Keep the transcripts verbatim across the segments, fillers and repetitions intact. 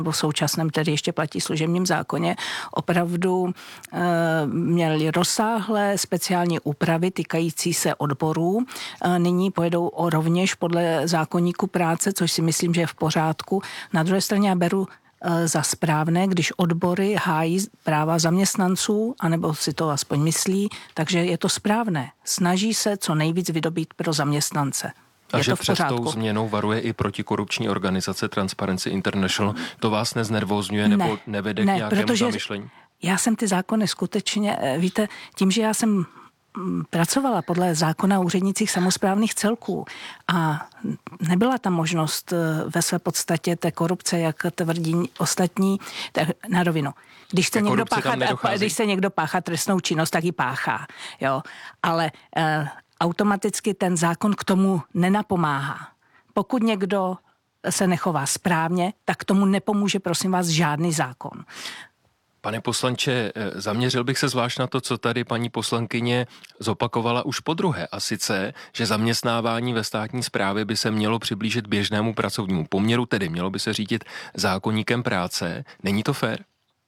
nebo v současném, tedy ještě platí služebním zákoně, opravdu e, měli rozsáhlé speciální úpravy týkající se odborů. E, nyní pojedou o rovněž podle zákoníku práce, což si myslím, že je v pořádku. Na druhé straně já beru e, za správné, když odbory hájí práva zaměstnanců, anebo si to aspoň myslí, takže je to správné. Snaží se co nejvíc vydobít pro zaměstnance. A je že to v před pořádku. tou změnou varuje i protikorupční organizace Transparency International. To vás neznervózňuje nebo ne, nevede ne, k nějakému protože zamyšlení? Já jsem ty zákony skutečně, víte, tím, že já jsem pracovala podle zákona o úřednicích samosprávných celků a nebyla tam možnost ve své podstatě té korupce, jak tvrdí ostatní, tak na rovinu. Když se, někdo páchá, když se někdo páchá trestnou činnost, tak ji páchá. Jo? Ale eh, automaticky ten zákon k tomu nenapomáhá. Pokud někdo se nechová správně, tak k tomu nepomůže, prosím vás, žádný zákon. Pane poslanče, zaměřil bych se zvlášť na to, co tady paní poslankyně zopakovala už podruhé, a sice, že zaměstnávání ve státní správě by se mělo přiblížit běžnému pracovnímu poměru, tedy mělo by se řídit zákoníkem práce. Není to fér?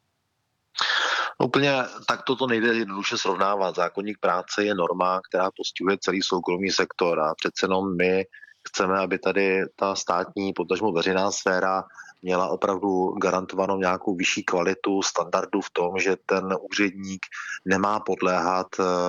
Úplně tak toto nejde jednoduše srovnávat. Zákoník práce je norma, která postihuje celý soukromý sektor a přece jenom my chceme, aby tady ta státní, potažmo veřejná sféra měla opravdu garantovanou nějakou vyšší kvalitu standardu v tom, že ten úředník nemá podléhat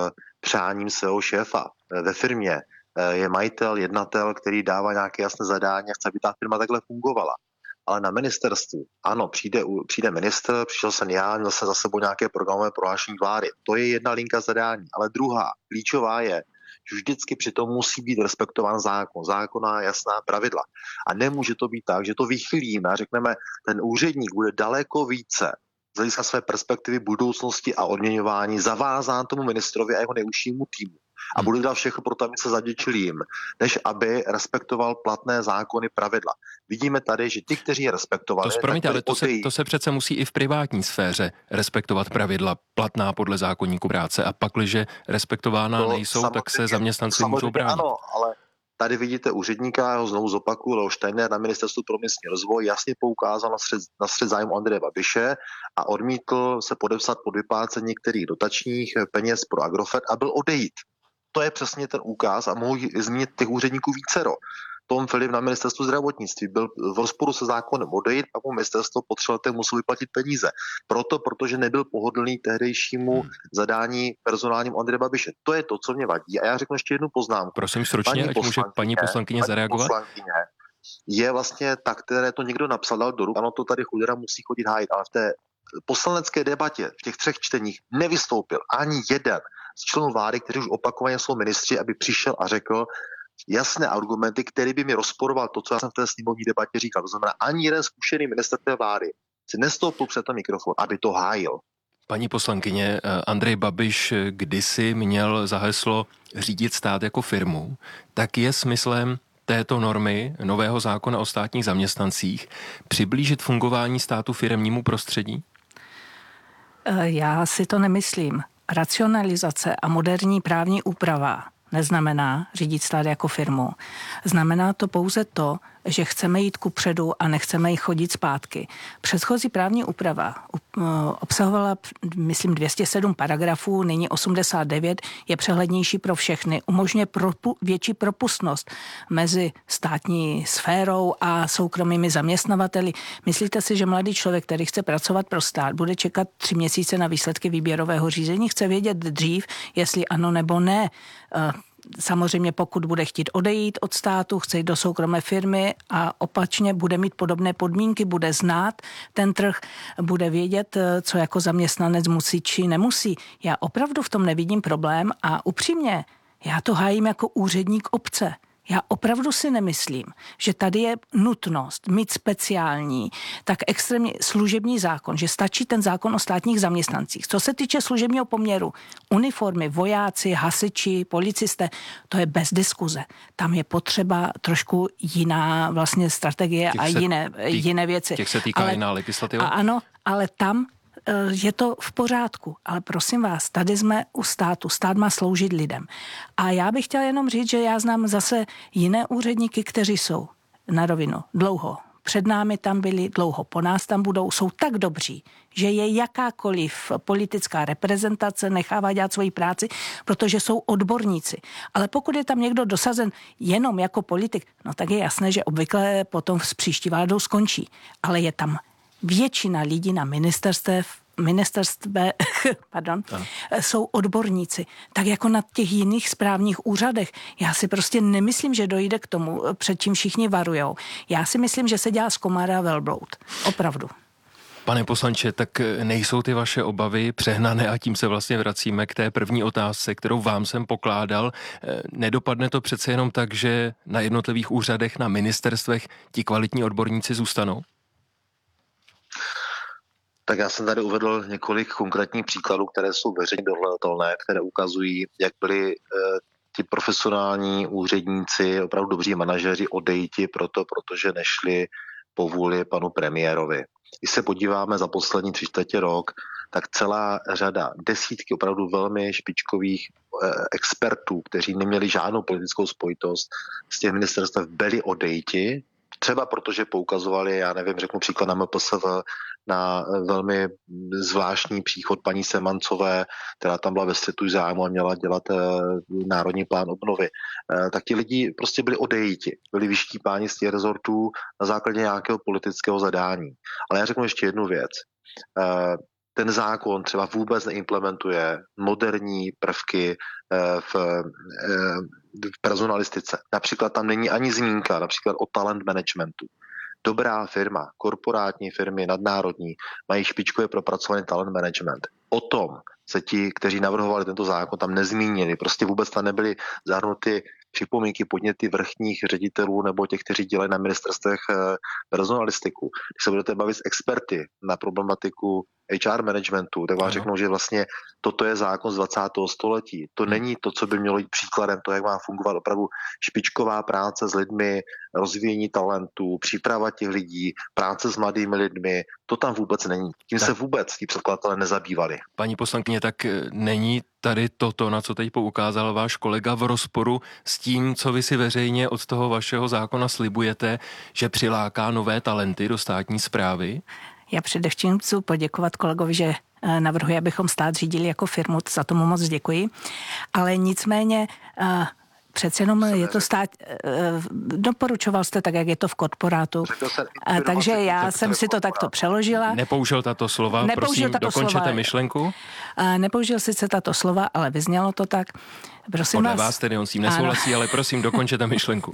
přáním svého šéfa. Ve firmě je majitel, jednatel, který dává nějaké jasné zadání a chce, aby ta firma takhle fungovala. Ale na ministerstvu, ano, přijde, přijde ministr, přišel jsem já, měl jsem za sebou nějaké programové prohlášení vlády. To je jedna linka zadání, ale druhá, klíčová je, že vždycky přitom musí být respektován zákon, zákonná jasná pravidla. A nemůže to být tak, že to vychylíme a řekneme, ten úředník bude daleko více z hlediska své perspektivy budoucnosti a odměňování zavázán tomu ministrovi a jeho nejúžšímu týmu. A bude dělat všechno pro to, aby se zavděčil jim, než aby respektoval platné zákony, pravidla. Vidíme tady, že ti, kteří je respektovali... To, promiňte, ale to se, to se přece musí i v privátní sféře respektovat pravidla platná podle zákoníku práce a pakliže respektována to nejsou, tak se zaměstnanci můžou bránit. Ano, ale tady vidíte úředníka, já ho znovu zopakuju, Leo Steiner na Ministerstvu pro místní rozvoj jasně poukázal na střed, na střed zájmu Andreje Babiše a odmítl se podepsat pod vyplácení některých dotačních peněz pro Agrofert a byl odejít. To je přesně ten úkaz a mohu zmínit těch úředníků vícero. Tom Filip na Ministerstvu zdravotnictví byl v rozporu se zákonem odejít, pak mu ministerstvo potřebovalo musel vyplatit peníze. Proto, protože nebyl pohodlný tehdejšímu hmm. zadání personálním Andreje Babiše. To je to, co mě vadí. A já řeknu ještě jednu poznámku. Prosím stručně, ať může paní poslankyně paní zareagovat. Poslankyně je vlastně tak, které to někdo napsal, dal do ruky. Ano, to tady chudera musí chodit hájit, ale v té poslanecké debatě, v těch třech čteních nevystoupil ani jeden z členů vlády, kteří už opakovaně jsou ministři, aby přišel a řekl jasné argumenty, které by mi rozporoval to, co já jsem v té sněmovní debatě říkal. To znamená, ani jeden zkušený ministr té vlády si nestoupil před ten mikrofon, aby to hájil. Paní poslankyně, Andrej Babiš kdysi měl za heslo řídit stát jako firmu, tak je smyslem této normy nového zákona o státních zaměstnancích přiblížit fungování státu firemnímu prostředí? Já si to nemyslím. Racionalizace a moderní právní úprava neznamená řídit stát jako firmu. Znamená to pouze to, že chceme jít kupředu a nechceme jí chodit zpátky. Předchozí právní úprava obsahovala, myslím, dvě stě sedm paragrafů, nyní osmdesát devět, je přehlednější pro všechny, umožňuje propu, větší propustnost mezi státní sférou a soukromými zaměstnavateli. Myslíte si, že mladý člověk, který chce pracovat pro stát, bude čekat tři měsíce na výsledky výběrového řízení? Chce vědět dřív, jestli ano nebo ne. Samozřejmě pokud bude chtít odejít od státu, chce jít do soukromé firmy a opačně bude mít podobné podmínky, bude znát ten trh, bude vědět, co jako zaměstnanec musí či nemusí. Já opravdu v tom nevidím problém a upřímně, já to hájím jako úředník obce. Já opravdu si nemyslím, že tady je nutnost mít speciální, tak extrémně služební zákon, že stačí ten zákon o státních zaměstnancích. Co se týče služebního poměru, uniformy, vojáci, hasiči, policisté, to je bez diskuze. Tam je potřeba trošku jiná vlastně strategie těch a jiné, tý, jiné věci. Těch se týká ale, jiná legislativa? A ano, ale tam je to v pořádku, ale prosím vás, tady jsme u státu, stát má sloužit lidem. A já bych chtěla jenom říct, že já znám zase jiné úředníky, kteří jsou na rovinu dlouho před námi tam byli, dlouho po nás tam budou, jsou tak dobří, že je jakákoliv politická reprezentace nechává dělat svoji práci, protože jsou odborníci. Ale pokud je tam někdo dosazen jenom jako politik, no tak je jasné, že obvykle potom s příští vládou skončí. Ale je tam většina lidí na ministerstvech, ministerstve, pardon, ano. jsou odborníci. Tak jako na těch jiných správních úřadech. Já si prostě nemyslím, že dojde k tomu, před čím všichni varujou. Já si myslím, že se dělá z komára velbloud. Opravdu. Pane poslanče, tak nejsou ty vaše obavy přehnané a tím se vlastně vracíme k té první otázce, kterou vám jsem pokládal. Nedopadne to přece jenom tak, že na jednotlivých úřadech, na ministerstvech ti kvalitní odborníci zůstanou? Tak já jsem tady uvedl několik konkrétních příkladů, které jsou veřejně dohledatelné, které ukazují, jak byli e, ti profesionální úředníci, opravdu dobří manažeři odejti proto, protože nešli po vůli panu premiérovi. Když se podíváme za poslední tři čtvrtě rok, tak celá řada, desítky opravdu velmi špičkových e, expertů, kteří neměli žádnou politickou spojitost z těch ministerstev, byli odejti, třeba protože poukazovali, já nevím, řeknu příklad na M P S V, na velmi zvláštní příchod paní Semancové, která tam byla ve střetu zájmu a měla dělat e, národní plán obnovy. E, tak ti lidi prostě byli odejiti, byli vyštípáni z těch rezortů na základě nějakého politického zadání. Ale já řeknu ještě jednu věc. E, ten zákon třeba vůbec neimplementuje moderní prvky v, v personalistice. Například tam není ani zmínka, například o talent managementu. Dobrá firma, korporátní firmy, nadnárodní, mají špičkově propracovaný talent management. O tom se ti, kteří navrhovali tento zákon, tam nezmínili. Prostě vůbec tam nebyly zahrnuty připomínky, podněty vrchních ředitelů nebo těch, kteří dělají na ministerstvech personalistiku. Když se budete bavit s experty na problematiku H R managementu, tak vám řeknou, že vlastně toto je zákon z dvacátého století. To není to, co by mělo být příkladem, to, jak má fungovat opravdu špičková práce s lidmi, rozvíjení talentů, příprava těch lidí, práce s mladými lidmi, to tam vůbec není. Tím tak se vůbec tí předkladatelé nezabývali. Paní poslankyně, tak není tady toto, na co teď poukázal váš kolega, v rozporu s tím, co vy si veřejně od toho vašeho zákona slibujete, že přiláká nové talenty do státní správy? Já především chci poděkovat kolegovi, že navrhuje, abychom stát řídili jako firmu, za tomu moc děkuji. Ale nicméně přece jenom je to stát, doporučoval jste tak, jak je to v korporátu. Takže já jsem si to takto přeložila. Nepoužil tato slova, Nepoužil prosím, tato dokončete slova. myšlenku. Nepoužil sice tato slova, ale vyznělo to tak. Prosím Podle vás, vás tedy on s tím nesouhlasí, ano. Ale prosím, dokončete myšlenku.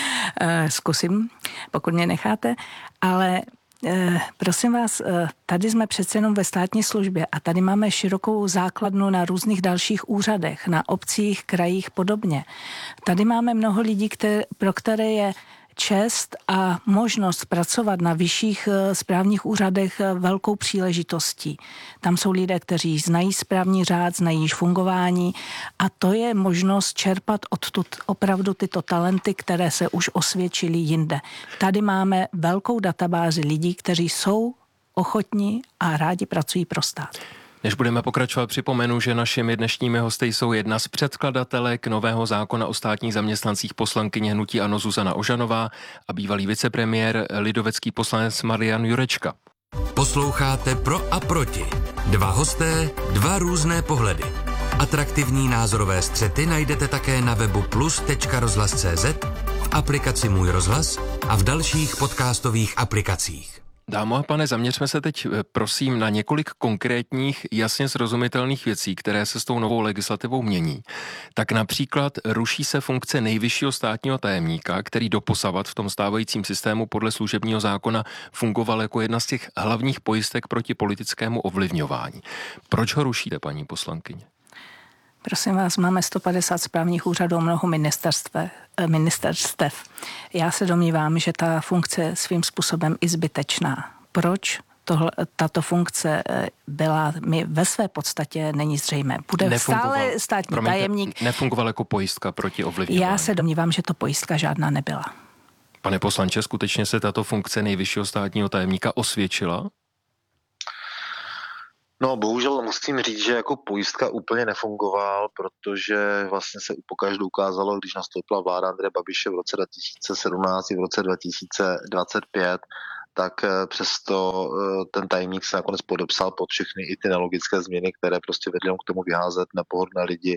Zkusím, pokud mě necháte, ale prosím vás, tady jsme přece jenom ve státní službě a tady máme širokou základnu na různých dalších úřadech, na obcích, krajích podobně. Tady máme mnoho lidí, které, pro které je čest a možnost pracovat na vyšších správních úřadech velkou příležitostí. Tam jsou lidé, kteří znají správní řád, znají fungování a to je možnost čerpat odtud opravdu tyto talenty, které se už osvědčily jinde. Tady máme velkou databázi lidí, kteří jsou ochotní a rádi pracují pro stát. Než budeme pokračovat, připomenu, že našimi dnešními hosty jsou jedna z předkladatelek nového zákona o státních zaměstnancích, poslankyně hnutí ANO Zuzana Ožanová a bývalý vicepremiér lidovecký poslanec Marian Jurečka. Posloucháte Pro a proti. Dva hosté, dva různé pohledy. Atraktivní názorové střety najdete také na webu plus tečka rozhlas tečka cé zet, v aplikaci Můj rozhlas a v dalších podcastových aplikacích. Dámo a pane, zaměřme se teď prosím na několik konkrétních, jasně srozumitelných věcí, které se s tou novou legislativou mění. Tak například ruší se funkce nejvyššího státního tajemníka, který doposavat v tom stávajícím systému podle služebního zákona fungoval jako jedna z těch hlavních pojistek proti politickému ovlivňování. Proč ho rušíte, paní poslankyně? Prosím vás, máme sto padesát správních úřadů, mnoho ministerstev. Já se domnívám, že ta funkce je svým způsobem i zbytečná. Proč tohle, tato funkce byla, mi ve své podstatě není zřejmé. Bude nefungoval, stále státní promiňte, tajemník. Nefungoval jako pojistka proti ovlivňování. Já se domnívám, že to pojistka žádná nebyla. Pane poslanče, skutečně se tato funkce nejvyššího státního tajemníka osvědčila? No, bohužel musím říct, že jako pojistka úplně nefungoval, protože vlastně se pokaždé ukázalo, když nastoupila vláda Andreje Babiše v roce dva tisíce sedmnáct i v roce dva tisíce dvacet pět, tak přesto ten tajemník se nakonec podepsal pod všechny i ty nelogické změny, které prostě vedly k tomu vyházet nepohodlné lidi,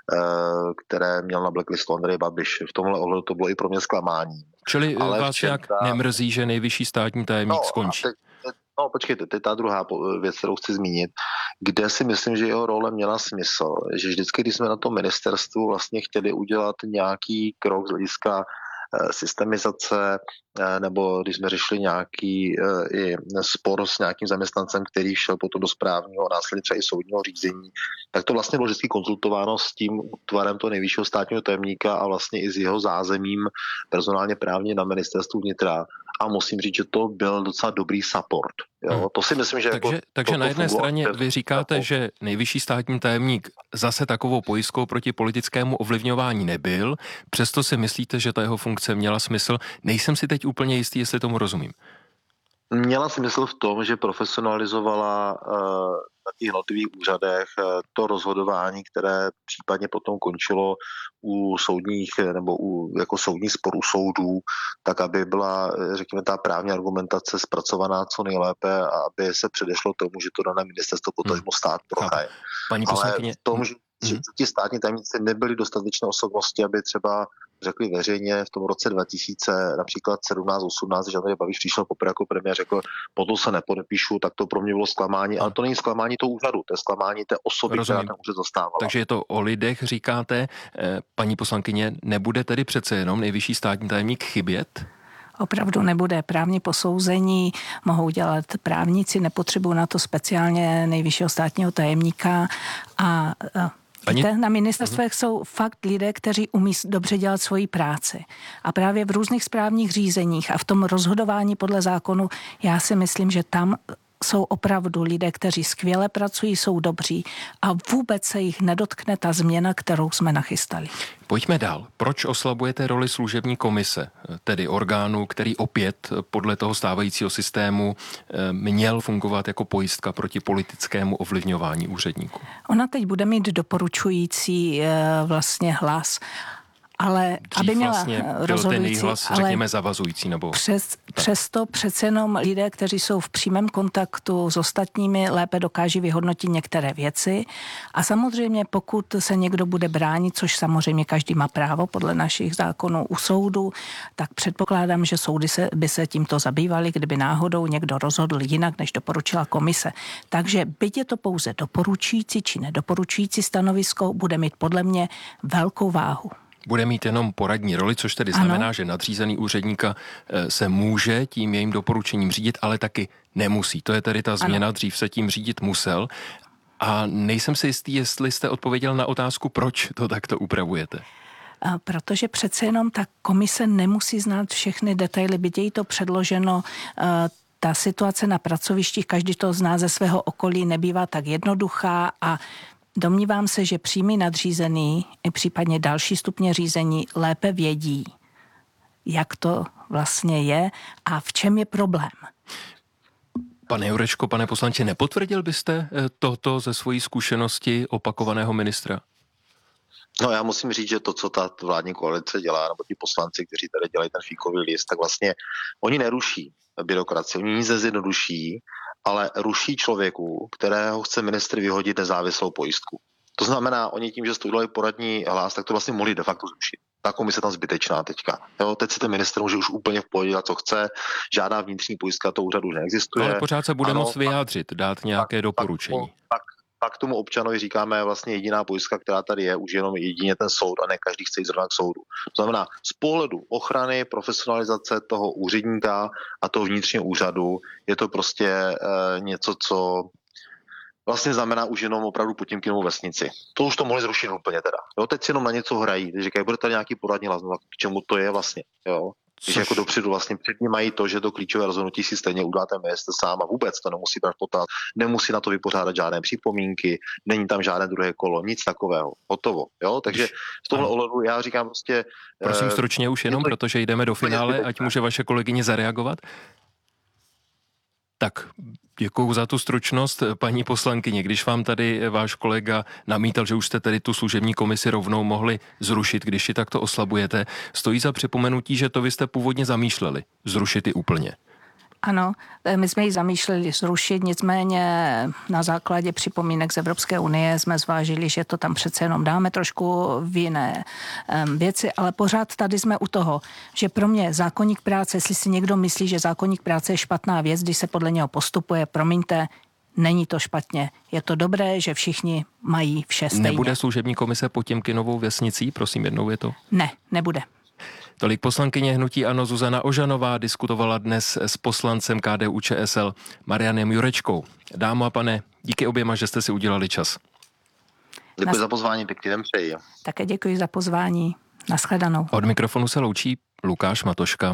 které měl na blacklistu Andrej Babiš. V tomhle ohledu to bylo i pro mě zklamání. Čili Ale vás nějak ta... nemrzí, že nejvyšší státní tajemník no, skončí? Teď, no počkejte, to je ta druhá věc, kterou chci zmínit, kde si myslím, že jeho role měla smysl, že vždycky, když jsme na tom ministerstvu vlastně chtěli udělat nějaký krok z hlediska systemizace, nebo když jsme řešili nějaký i spor s nějakým zaměstnancem, který šel potom do správního a následně třeba i soudního řízení, tak to vlastně bylo vždycky konzultováno s tím tvarem toho nejvyššího státního tajemníka a vlastně i s jeho zázemím personálně právně na ministerstvu vnitra. A musím říct, že to byl docela dobrý support. Jo? Hmm. To si myslím, že... Takže, jako, takže to, na jedné to straně fungovalo. vy říkáte, že nejvyšší státní tajemník zase takovou pojistkou proti politickému ovlivňování nebyl, přesto si myslíte, že ta jeho funkce měla smysl. Nejsem si teď úplně jistý, jestli tomu rozumím. Měla smysl v tom, že profesionalizovala uh, na těch jednotlivých úřadech uh, to rozhodování, které případně potom končilo u soudních nebo u, jako soudní spor u soudů, tak aby byla, řekněme, ta právní argumentace zpracovaná co nejlépe a aby se předešlo tomu, že to dané ministerstvo potažmo stát prohraje. Paní poslankyně... Ale v tom, že hmm. ti státní tajemníci nebyli dostatečné osobnosti, aby třeba řekli veřejně v tom roce dva tisíce, například sedmnáct osmnáct, že Andrej Babiš přišel poprvé jako premiér, řekl, potom se nepodepíšu, tak to pro mě bylo zklamání, ale to není zklamání toho úřadu, to je zklamání té osoby, Rozumím. která ten úřad zastávala. Takže je to o lidech, říkáte, paní poslankyně, nebude tedy přece jenom nejvyšší státní tajemník chybět? Opravdu nebude. Právní posouzení mohou dělat právníci, nepotřebují na to speciálně nejvyššího státního tajemníka a Ani... Víte, na ministerstvech jsou fakt lidé, kteří umí dobře dělat svoji práci. A právě v různých správních řízeních a v tom rozhodování podle zákonu, já si myslím, že tam jsou opravdu lidé, kteří skvěle pracují, jsou dobří a vůbec se jich nedotkne ta změna, kterou jsme nachystali. Pojďme dál. Proč oslabujete roli služební komise, tedy orgánu, který opět podle toho stávajícího systému měl fungovat jako pojistka proti politickému ovlivňování úředníků? Ona teď bude mít doporučující vlastně hlas, ale Dřív aby měla vlastně rozhodující, byl ten hlas, řekněme, zavazující. Nebo... Přes, přesto přece jenom lidé, kteří jsou v přímém kontaktu s ostatními, lépe dokáží vyhodnotit některé věci. A samozřejmě pokud se někdo bude bránit, což samozřejmě každý má právo podle našich zákonů u soudu, tak předpokládám, že soudy se, by se tímto zabývaly, kdyby náhodou někdo rozhodl jinak, než doporučila komise. Takže byť je to pouze doporučující či nedoporučující stanovisko, bude mít podle mě velkou váhu. Bude mít jenom poradní roli, což tedy znamená, ano. že nadřízený úředníka se může tím jejím doporučením řídit, ale taky nemusí. To je tedy ta změna, ano. Dřív se tím řídit musel. A nejsem si jistý, jestli jste odpověděl na otázku, proč to takto upravujete. Protože přece jenom ta komise nemusí znát všechny detaily, byť je jí to předloženo. Ta situace na pracovištích, každý to zná ze svého okolí, nebývá tak jednoduchá a domnívám se, že přímý nadřízený i případně další stupně řízení lépe vědí, jak to vlastně je a v čem je problém. Pane Jurečko, pane poslanče, nepotvrdil byste toto ze svojí zkušenosti opakovaného ministra? No já musím říct, že to, co ta vládní koalice dělá, nebo ti poslanci, kteří tady dělají ten fíkový list, tak vlastně oni neruší byrokracii, oni nic nezjednoduší, ale ruší člověku, kterého chce ministr vyhodit nezávislou pojistku. To znamená, oni tím, že jste udělali poradní hlas, tak to vlastně mohli de facto zrušit. Ta komise tam zbytečná teďka. Jo, teď si ten ministr může už úplně v pohodě dělat, co chce, žádná vnitřní pojistka to úřadu neexistuje. Ale pořád se bude ano, moct vyjádřit, dát nějaké tak, doporučení. Tak, tak, tak tomu občanovi říkáme vlastně jediná pojistka, která tady je, už jenom jedině ten soud a ne každý chce jít zrovna k soudu. To znamená, z pohledu ochrany, profesionalizace toho úředníka a toho vnitřního úřadu je to prostě e, něco, co vlastně znamená už jenom opravdu Potěmkinovu vesnici. To už to mohli zrušit úplně teda. Jo, teď si jenom na něco hrají, teď říkají, bude tady nějaký poradní hlas, no, k čemu to je vlastně, jo. Když jako dopředu vlastně před ním mají to, že to klíčové rozhodnutí si stejně uděláte ministr sám a vůbec to nemusí brát potaz, nemusí na to vypořádat žádné připomínky, není tam žádné druhé kolo, nic takového, hotovo, jo, takže v tomhle ohledu já říkám prostě... Prosím stručně už jenom, to, protože jdeme do finále, ať může vaše kolegyně zareagovat. Tak děkuju za tu stručnost, paní poslankyně. Když vám tady váš kolega namítal, že už jste tady tu služební komisi rovnou mohli zrušit, když ji takto oslabujete, stojí za připomenutí, že to vy jste původně zamýšleli, zrušit ji úplně. Ano, my jsme ji zamýšleli zrušit, nicméně na základě připomínek z Evropské unie jsme zvážili, že to tam přece jenom dáme trošku v jiné um, věci, ale pořád tady jsme u toho, že pro mě zákoník práce, jestli si někdo myslí, že zákoník práce je špatná věc, když se podle něho postupuje, promiňte, není to špatně. Je to dobré, že všichni mají vše stejně. Nebude služební komise Potěmkinovou vesnicí? Prosím, jednou je to? Ne, nebude. Tolik poslankyně hnutí ANO Zuzana Ožanová diskutovala dnes s poslancem K D U Č S L Marianem Jurečkou. Dámo a pane, díky oběma, že jste si udělali čas. Děkuji Nas... za pozvání, pěkný den přeji. Také děkuji za pozvání. Naschledanou. Od mikrofonu se loučí Lukáš Matoška.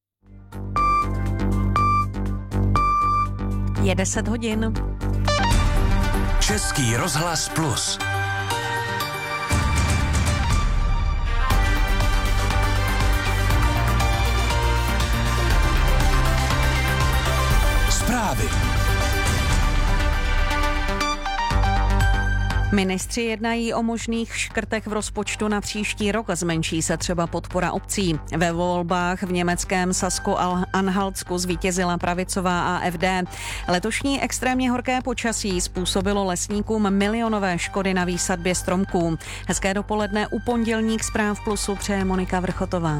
Je deset hodin. Český rozhlas plus. Zprávy. Ministři jednají o možných škrtech v rozpočtu na příští rok. Zmenší se třeba podpora obcí. Ve volbách v německém Sasku-Anhaltsku zvítězila pravicová A F D. Letošní extrémně horké počasí způsobilo lesníkům milionové škody na výsadbě stromků. Hezké dopoledne, u pondělních Zpráv Plusu přeje Monika Vrchotová.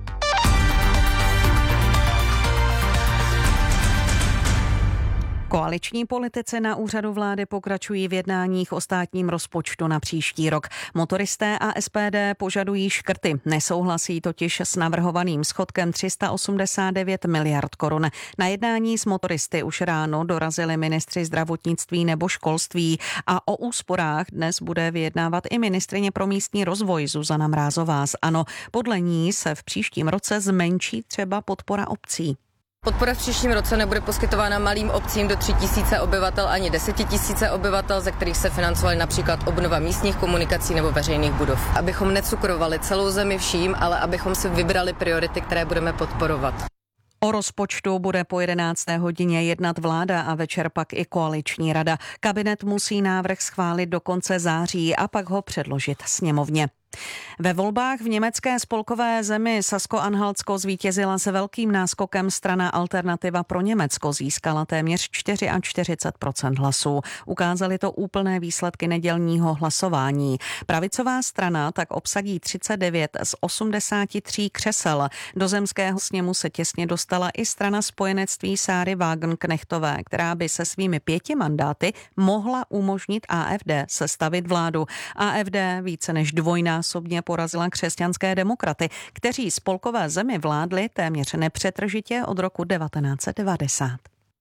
Koaliční politici na úřadu vlády pokračují v jednáních o státním rozpočtu na příští rok. Motoristé a S P D požadují škrty. Nesouhlasí totiž s navrhovaným schodkem tři sta osmdesát devět miliard korun. Na jednání s motoristy už ráno dorazili ministři zdravotnictví nebo školství a o úsporách dnes bude vyjednávat i ministryně pro místní rozvoj Zuzana Mrázová z ANO. Podle ní se v příštím roce zmenší třeba podpora obcí. Podpora v příštím roce nebude poskytována malým obcím do tři tisíce obyvatel ani deset tisíce obyvatel, ze kterých se financovaly například obnova místních komunikací nebo veřejných budov. Abychom necukrovali celou zemi vším, ale abychom si vybrali priority, které budeme podporovat. O rozpočtu bude po jedenácté hodině jednat vláda a večer pak i koaliční rada. Kabinet musí návrh schválit do konce září a pak ho předložit sněmovně. Ve volbách v německé spolkové zemi Sasko-Anhaltsko zvítězila se velkým náskokem strana Alternativa pro Německo, získala téměř čtyřicet čtyři procent hlasů. Ukázaly to úplné výsledky nedělního hlasování. Pravicová strana tak obsadí třicet devět z osmdesáti tří křesel. Do zemského sněmu se těsně dostala i strana spojenectví Sáry Wagenknechtové, která by se svými pěti mandáty mohla umožnit A F D sestavit vládu. A F D více než dvojná násobně porazila křesťanské demokraty, kteří spolkové zemi vládli téměř nepřetržitě od roku devatenáct set devadesát.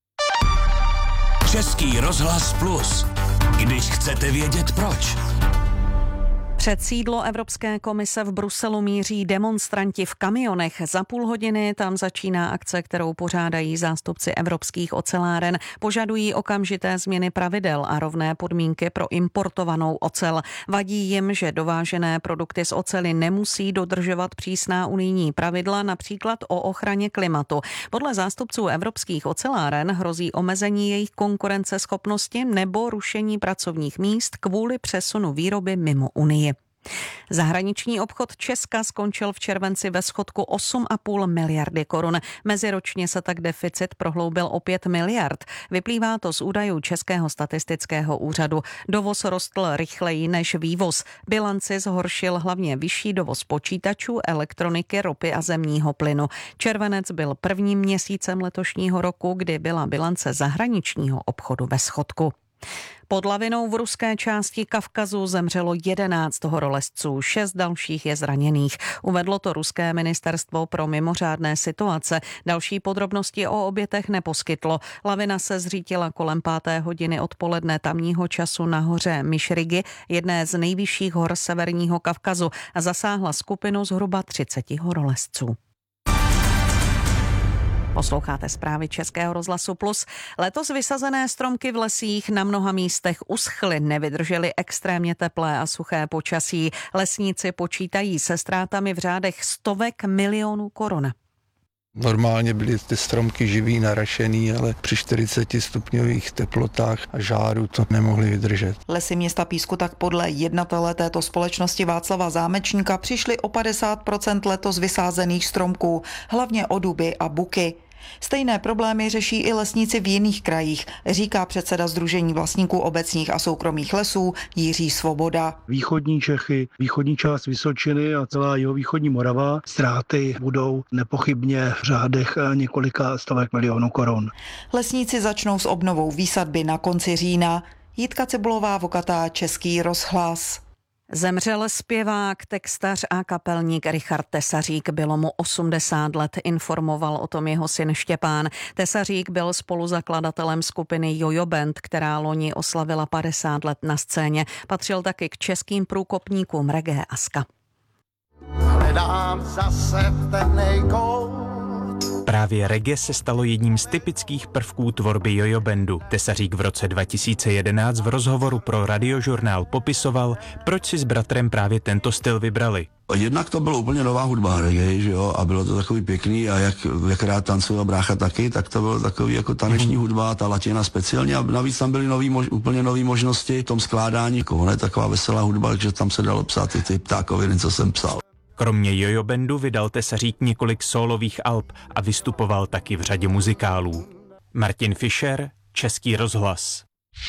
Český rozhlas plus. Když chcete vědět proč. Před sídlo Evropské komise v Bruselu míří demonstranti v kamionech. Za půl hodiny tam začíná akce, kterou pořádají zástupci evropských oceláren. Požadují okamžité změny pravidel a rovné podmínky pro importovanou ocel. Vadí jim, že dovážené produkty z oceli nemusí dodržovat přísná unijní pravidla, například o ochraně klimatu. Podle zástupců evropských oceláren hrozí omezení jejich konkurenceschopnosti nebo rušení pracovních míst kvůli přesunu výroby mimo Unii. Zahraniční obchod Česka skončil v červenci ve schodku osm a půl miliardy korun. Meziročně se tak deficit prohloubil o pět miliard. Vyplývá to z údajů Českého statistického úřadu. Dovoz rostl rychleji než vývoz. Bilanci zhoršil hlavně vyšší dovoz počítačů, elektroniky, ropy a zemního plynu. Červenec byl prvním měsícem letošního roku, kdy byla bilance zahraničního obchodu ve schodku. Pod lavinou v ruské části Kavkazu zemřelo jedenáct horolezců, šest dalších je zraněných. Uvedlo to ruské ministerstvo pro mimořádné situace. Další podrobnosti o obětech neposkytlo. Lavina se zřítila kolem páté hodiny odpoledne tamního času na hoře Myšrigy, jedné z nejvyšších hor severního Kavkazu, a zasáhla skupinu zhruba třiceti horolezců. Posloucháte zprávy Českého rozhlasu Plus. Letos vysazené stromky v lesích na mnoha místech uschly, nevydržely extrémně teplé a suché počasí. Lesníci počítají se ztrátami v řádech stovek milionů korun. Normálně byly ty stromky živý, narašený, ale při čtyřiceti stupňových teplotách a žáru to nemohli vydržet. Lesy města Písku tak podle jednatele této společnosti Václava Zámečníka přišly o padesát procent letos vysázených stromků, hlavně o duby a buky. Stejné problémy řeší i lesníci v jiných krajích, říká předseda Sdružení vlastníků obecních a soukromých lesů Jiří Svoboda. Východní Čechy, východní část Vysočiny a celá jihovýchodní Morava ztráty budou nepochybně v řádech několika stovek milionů korun. Lesníci začnou s obnovou výsadby na konci října. Jitka Cibulová, Vokatá, Český rozhlas. Zemřel zpěvák, textař a kapelník Richard Tesařík. Bylo mu osmdesát let, informoval o tom jeho syn Štěpán. Tesařík byl spoluzakladatelem skupiny Jojo Band, která loni oslavila padesát let na scéně. Patřil taky k českým průkopníkům reggae a ska. Hledám zase ten nejkout. Právě reggae se stalo jedním z typických prvků tvorby Jojo Bandu. Tesařík v roce dva tisíce jedenáct v rozhovoru pro Radiožurnál popisoval, proč si s bratrem právě tento styl vybrali. Jednak to byla úplně nová hudba reggae, že jo, a bylo to takový pěkný a jak, jak rád tancoval brácha taky, tak to bylo takový jako taneční mm. hudba, ta latina speciálně a navíc tam byly nový, mož, úplně nové možnosti v tom skládání. Ono je taková veselá hudba, že tam se dalo psát i ty ptákoviny, co jsem psal. Kromě Jojo Bandu vydal Tesařík několik sólových alb a vystupoval taky v řadě muzikálů. Martin Fischer, Český rozhlas.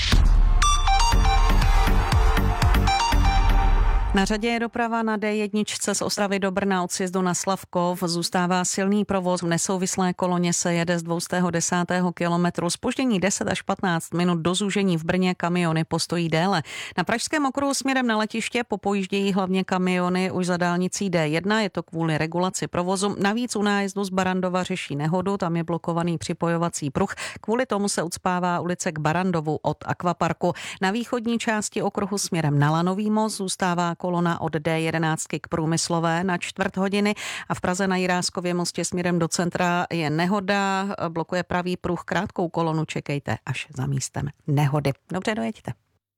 Na řadě je doprava na dé jedna z Ostravy do Brna od sjezdu na Slavkov. Zůstává silný provoz, v nesouvislé koloně se jede z dvě stě desátého kilometru. Zpoždění deset až patnáct minut, do zúžení v Brně kamiony postojí déle. Na pražském okruhu směrem na letiště popojíždějí hlavně kamiony už za dálnicí dé jedna, je to kvůli regulaci provozu. Navíc u nájezdu z Barandova řeší nehodu, tam je blokovaný připojovací pruh. Kvůli tomu se ucpává ulice k Barandovu od Akvaparku. Na východní části okruhu směrem na Lanový most zůstává kolona od dé jedenáct k Průmyslové na čtvrt hodiny a v Praze na Jiráskově mostě směrem do centra je nehoda, blokuje pravý pruh, krátkou kolonu čekejte až za místem nehody. Dobře, dojeďte.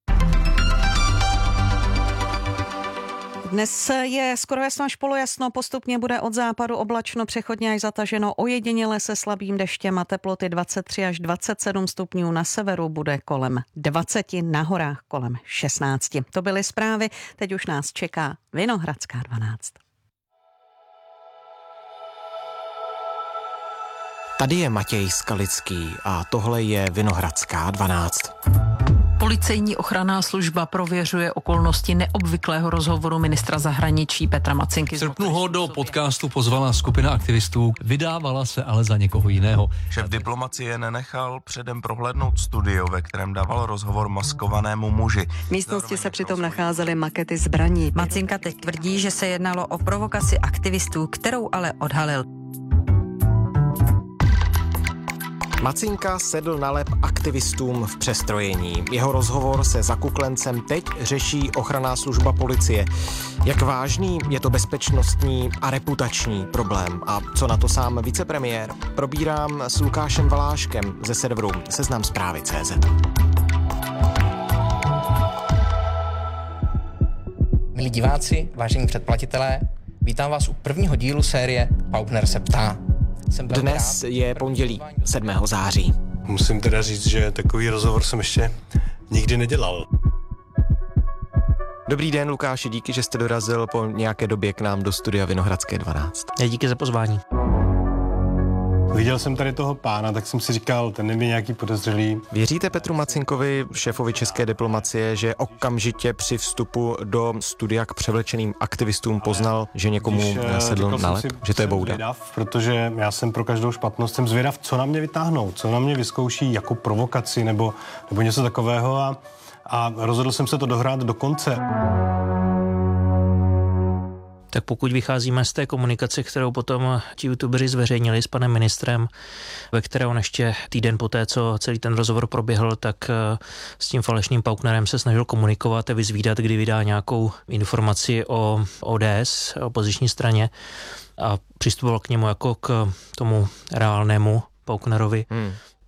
Dnes je skoro jasno až polojasno, postupně bude od západu oblačno, přechodně až zataženo, ojediněle se slabým deštěm a teploty dvacet tři až dvacet sedm stupňů, na severu bude kolem dvacet, na horách kolem šestnáct. To byly zprávy, teď už nás čeká Vinohradská dvanáct. Tady je Matěj Skalický a tohle je Vinohradská dvanáct. Policejní ochranná služba prověřuje okolnosti neobvyklého rozhovoru ministra zahraničí Petra Macinky. V srpnu ho do podcastu pozvala skupina aktivistů, vydávala se ale za někoho jiného. Šéf diplomacie nenechal předem prohlédnout studio, ve kterém dával rozhovor maskovanému muži. V místnosti se přitom nacházely makety zbraní. Macinka teď tvrdí, že se jednalo o provokaci aktivistů, kterou ale odhalil. Macinka sedl na lep aktivistům v přestrojení. Jeho rozhovor se zakuklencem teď řeší ochranná služba policie. Jak vážný je to bezpečnostní a reputační problém? A co na to sám vicepremiér? Probírám s Lukášem Valáškem ze serveru Seznam zprávy tečka cé zet. Milí diváci, vážení předplatitelé, vítám vás u prvního dílu série Paupner se ptá. Dnes je pondělí sedmého září. Musím teda říct, že takový rozhovor jsem ještě nikdy nedělal. Dobrý den, Lukáši, díky, že jste dorazil po nějaké době k nám do studia Vinohradské dvanáct. Díky za pozvání. Viděl jsem tady toho pána, tak jsem si říkal, ten je nějaký podezřelý. Věříte Petru Macinkovi, šéfovi české diplomacie, že okamžitě při vstupu do studia k převlečeným aktivistům poznal, že někomu Když, sedl na lep, že to je bouda? Zvědav, protože já jsem pro každou špatnost jsem zvědav, co na mě vytáhnou, co na mě vyzkouší jako provokaci nebo, nebo něco takového a, a rozhodl jsem se to dohrát do konce. Tak pokud vycházíme z té komunikace, kterou potom ti youtubeři zveřejnili s panem ministrem, ve které on ještě týden poté, co celý ten rozhovor proběhl, tak s tím falešným Pauknerem se snažil komunikovat a vyzvídat, kdy vydá nějakou informaci o ó dé es, opoziční straně, a přistupoval k němu jako k tomu reálnému Pauknerovi. Hmm.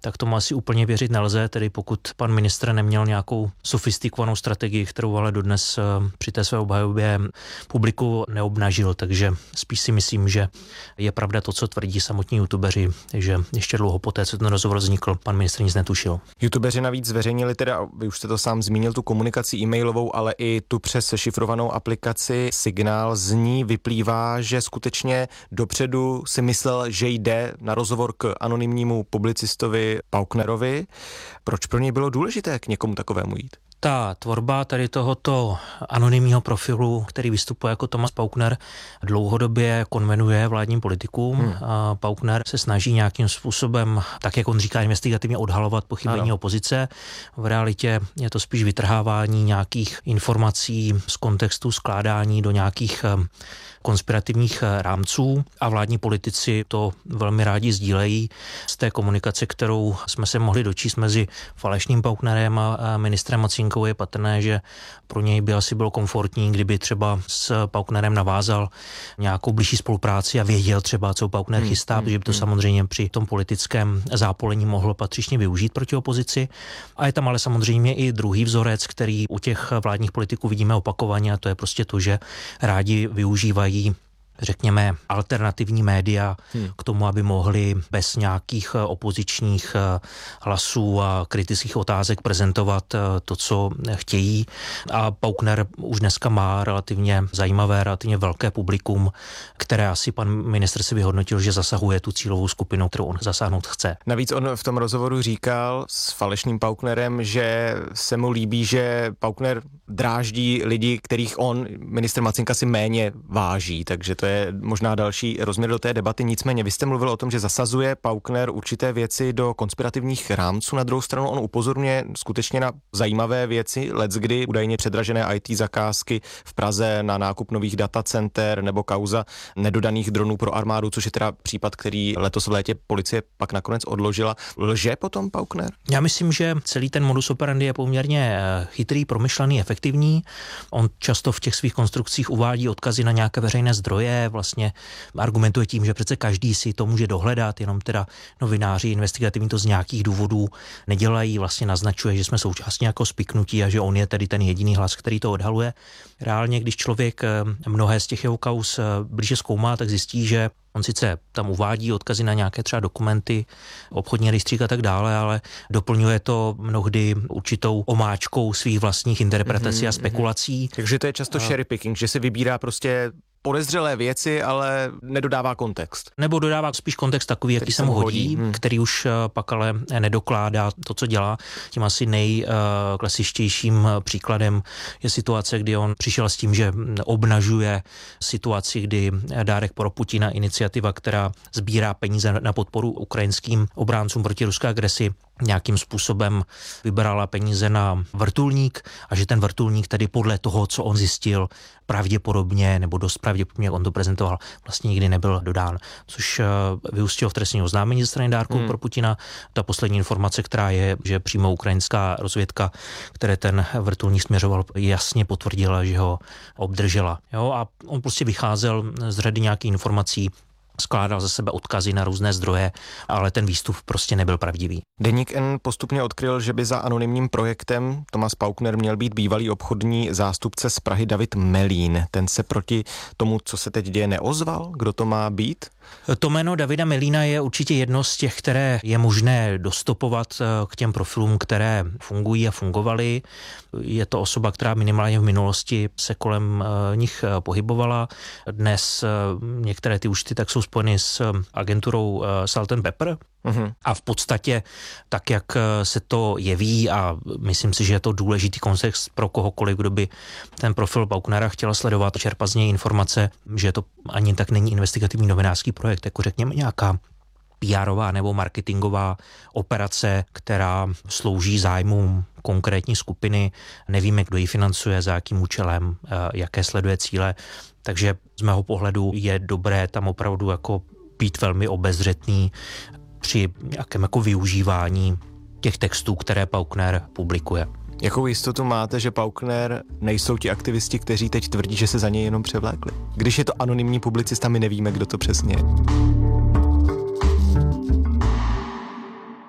tak tomu asi úplně věřit nelze, tedy pokud pan ministr neměl nějakou sofistikovanou strategii, kterou ale dodnes při té své obhajobě publiku neobnažil, takže spíš si myslím, že je pravda to, co tvrdí samotní youtubeři, že ještě dlouho poté, co ten rozhovor vznikl, pan ministr nic netušil. Youtubeři navíc zveřejnili teda, vy už jste to sám zmínil, tu komunikaci e-mailovou, ale i tu přes šifrovanou aplikaci Signál. Z ní vyplývá, že skutečně dopředu si myslel, že jde na rozhovor k anonymnímu publicistovi Pauknerovi. Proč pro něj bylo důležité k někomu takovému jít? Ta tvorba tady tohoto anonymního profilu, který vystupuje jako Thomas Paukner, dlouhodobě konvenuje vládním politikům. Hmm. A Paukner se snaží nějakým způsobem, tak jak on říká, investigativně odhalovat pochybení ano. opozice. V realitě je to spíš vytrhávání nějakých informací z kontextu, skládání do nějakých konspirativních rámců a vládní politici to velmi rádi sdílejí. Z té komunikace, kterou jsme se mohli dočíst mezi falešným Pauknerem a ministrem Macínkou, je patrné, že pro něj by asi bylo komfortní, kdyby třeba s Pauknerem navázal nějakou blížší spolupráci a věděl třeba, co Paukner hmm, chystá, hmm, protože by to hmm. samozřejmě při tom politickém zápolení mohl patřičně využít proti opozici. A je tam ale samozřejmě i druhý vzorec, který u těch vládních politiků vidíme opakovaně, a to je prostě to, že rádi využívají řekněme, alternativní média hmm. k tomu, aby mohli bez nějakých opozičních hlasů a kritických otázek prezentovat to, co chtějí. A Paukner už dneska má relativně zajímavé, relativně velké publikum, které asi pan ministr si vyhodnotil, že zasahuje tu cílovou skupinu, kterou on zasáhnout chce. Navíc on v tom rozhovoru říkal s falešným Pauknerem, že se mu líbí, že Paukner dráždí lidi, kterých on, ministr Macínka, si méně váží, takže to je možná další rozměr do té debaty. Nicméně vy jste mluvil o tom, že zasazuje Paukner určité věci do konspirativních rámců. Na druhou stranu on upozorňuje skutečně na zajímavé věci, leckdy údajně předražené í té zakázky v Praze na nákup nových datacenter nebo kauza nedodaných dronů pro armádu, což je teda případ, který letos v létě policie pak nakonec odložila. Lže potom Paukner? Já myslím, že celý ten modus operandi je poměrně chytrý, promyšlený, efektivní. On často v těch svých konstrukcích uvádí odkazy na nějaké veřejné zdroje, vlastně argumentuje tím, že přece každý si to může dohledat, jenom teda novináři investigativní to z nějakých důvodů nedělají, vlastně naznačuje, že jsme součástí jako spiknutí a že on je tedy ten jediný hlas, který to odhaluje. Reálně, když člověk mnohé z těch jeho kauz blíže zkoumá, tak zjistí, že on sice tam uvádí odkazy na nějaké třeba dokumenty, obchodní rejstřík a tak dále, ale doplňuje to mnohdy určitou omáčkou svých vlastních interpretací mm-hmm, a spekulací. Takže to je často cherry picking, že se vybírá prostě podezřelé věci, ale nedodává kontext. Nebo dodává spíš kontext takový, jaký se mu hodí, hmm. který už pak ale nedokládá to, co dělá. Tím asi nejklasičtějším příkladem je situace, kdy on přišel s tím, že obnažuje situaci, kdy Dárek pro Putina, iniciativa, která sbírá peníze na podporu ukrajinským obráncům proti ruské agresi, nějakým způsobem vybrala peníze na vrtulník a že ten vrtulník tedy podle toho, co on zjistil, pravděpodobně nebo dost pravděpodobně, jak on to prezentoval, vlastně nikdy nebyl dodán. Což vyústilo v trestní oznámení ze strany Dárku hmm. pro Putina. Ta poslední informace, která je, že přímo ukrajinská rozvědka, které ten vrtulník směřoval, jasně potvrdila, že ho obdržela. Jo? A on prostě vycházel z řady nějakých informací, skládal ze sebe odkazy na různé zdroje, ale ten výstup prostě nebyl pravdivý. Deník N postupně odkryl, že by za anonymním projektem Thomas Paukner měl být bývalý obchodní zástupce z Prahy David Melín. Ten se proti tomu, co se teď děje, neozval? Kdo to má být? To jméno Davida Melína je určitě jedno z těch, které je možné dostopovat k těm profilům, které fungují a fungovaly. Je to osoba, která minimálně v minulosti se kolem nich pohybovala. Dnes některé ty účty tak jsou spojeny s agenturou Salt and Pepper. Uhum. A v podstatě tak, jak se to jeví, a myslím si, že je to důležitý kontext pro kohokoliv, kdo by ten profil Pauknera chtěl sledovat, čerpat z něj informace, že to ani tak není investigativní novinářský projekt, jako řekněme nějaká P R-ová nebo marketingová operace, která slouží zájmům konkrétní skupiny. Nevíme, kdo ji financuje, za jakým účelem, jaké sleduje cíle. Takže z mého pohledu je dobré tam opravdu jako být velmi obezřetný při nějakém jako využívání těch textů, které Paukner publikuje. Jakou jistotu máte, že Paukner nejsou ti aktivisti, kteří teď tvrdí, že se za něj jenom převlékli? Když je to anonymní publicista, my nevíme, kdo to přesně je.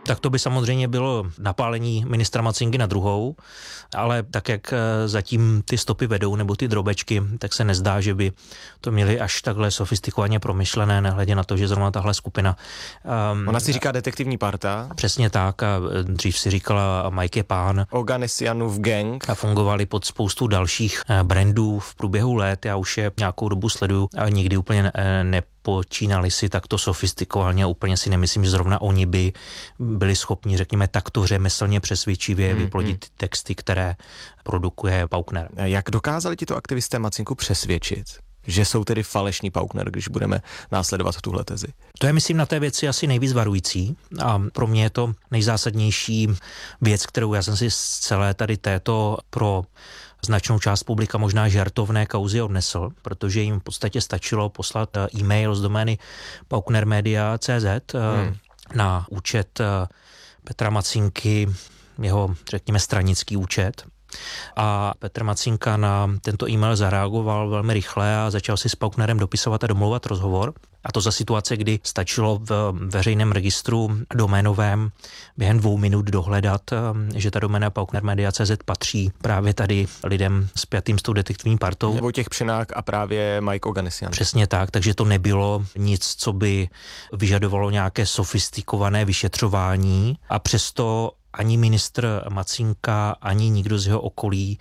Tak to by samozřejmě bylo napálení ministra Macinky na druhou, ale tak, jak zatím ty stopy vedou, nebo ty drobečky, tak se nezdá, že by to měli až takhle sofistikovaně promyšlené, nehledě na to, že zrovna tahle skupina... Um, Ona si říká detektivní parta. Přesně tak, a dřív si říkala Mike je pán. Oganessianův gang. A fungovali pod spoustu dalších brandů v průběhu let, já už je nějakou dobu sleduju a nikdy úplně ne, ne počínali si takto sofistikovaně a úplně si nemyslím, že zrovna oni by byli schopni, řekněme, takto řemeslně přesvědčivě hmm, vyplodit hmm. texty, které produkuje Paukner. Jak dokázali tito aktivisté Macinku přesvědčit, že jsou tedy falešný Paukner, když budeme následovat tuhle tezi? To je, myslím, na té věci asi nejvíc varující a pro mě je to nejzásadnější věc, kterou já jsem si z celé tady této pro značnou část publika možná žartovné kauzy odnesl, protože jim v podstatě stačilo poslat e-mail z domény pauknermedia tečka cé zet hmm. na účet Petra Macinky, jeho, řekněme, stranický účet. A Petr Macinka na tento e-mail zareagoval velmi rychle a začal si s Pauknerem dopisovat a domlouvat rozhovor. A to za situace, kdy stačilo v veřejném registru doménovém během dvou minut dohledat, že ta doména pauknermedia tečka cé zet patří právě tady lidem spjatým s tou detektivní partou. Nebo těch Pšenák a právě Mike Oganessian. Přesně tak, takže to nebylo nic, co by vyžadovalo nějaké sofistikované vyšetřování a přesto ani ministr Macinka, ani nikdo z jeho okolí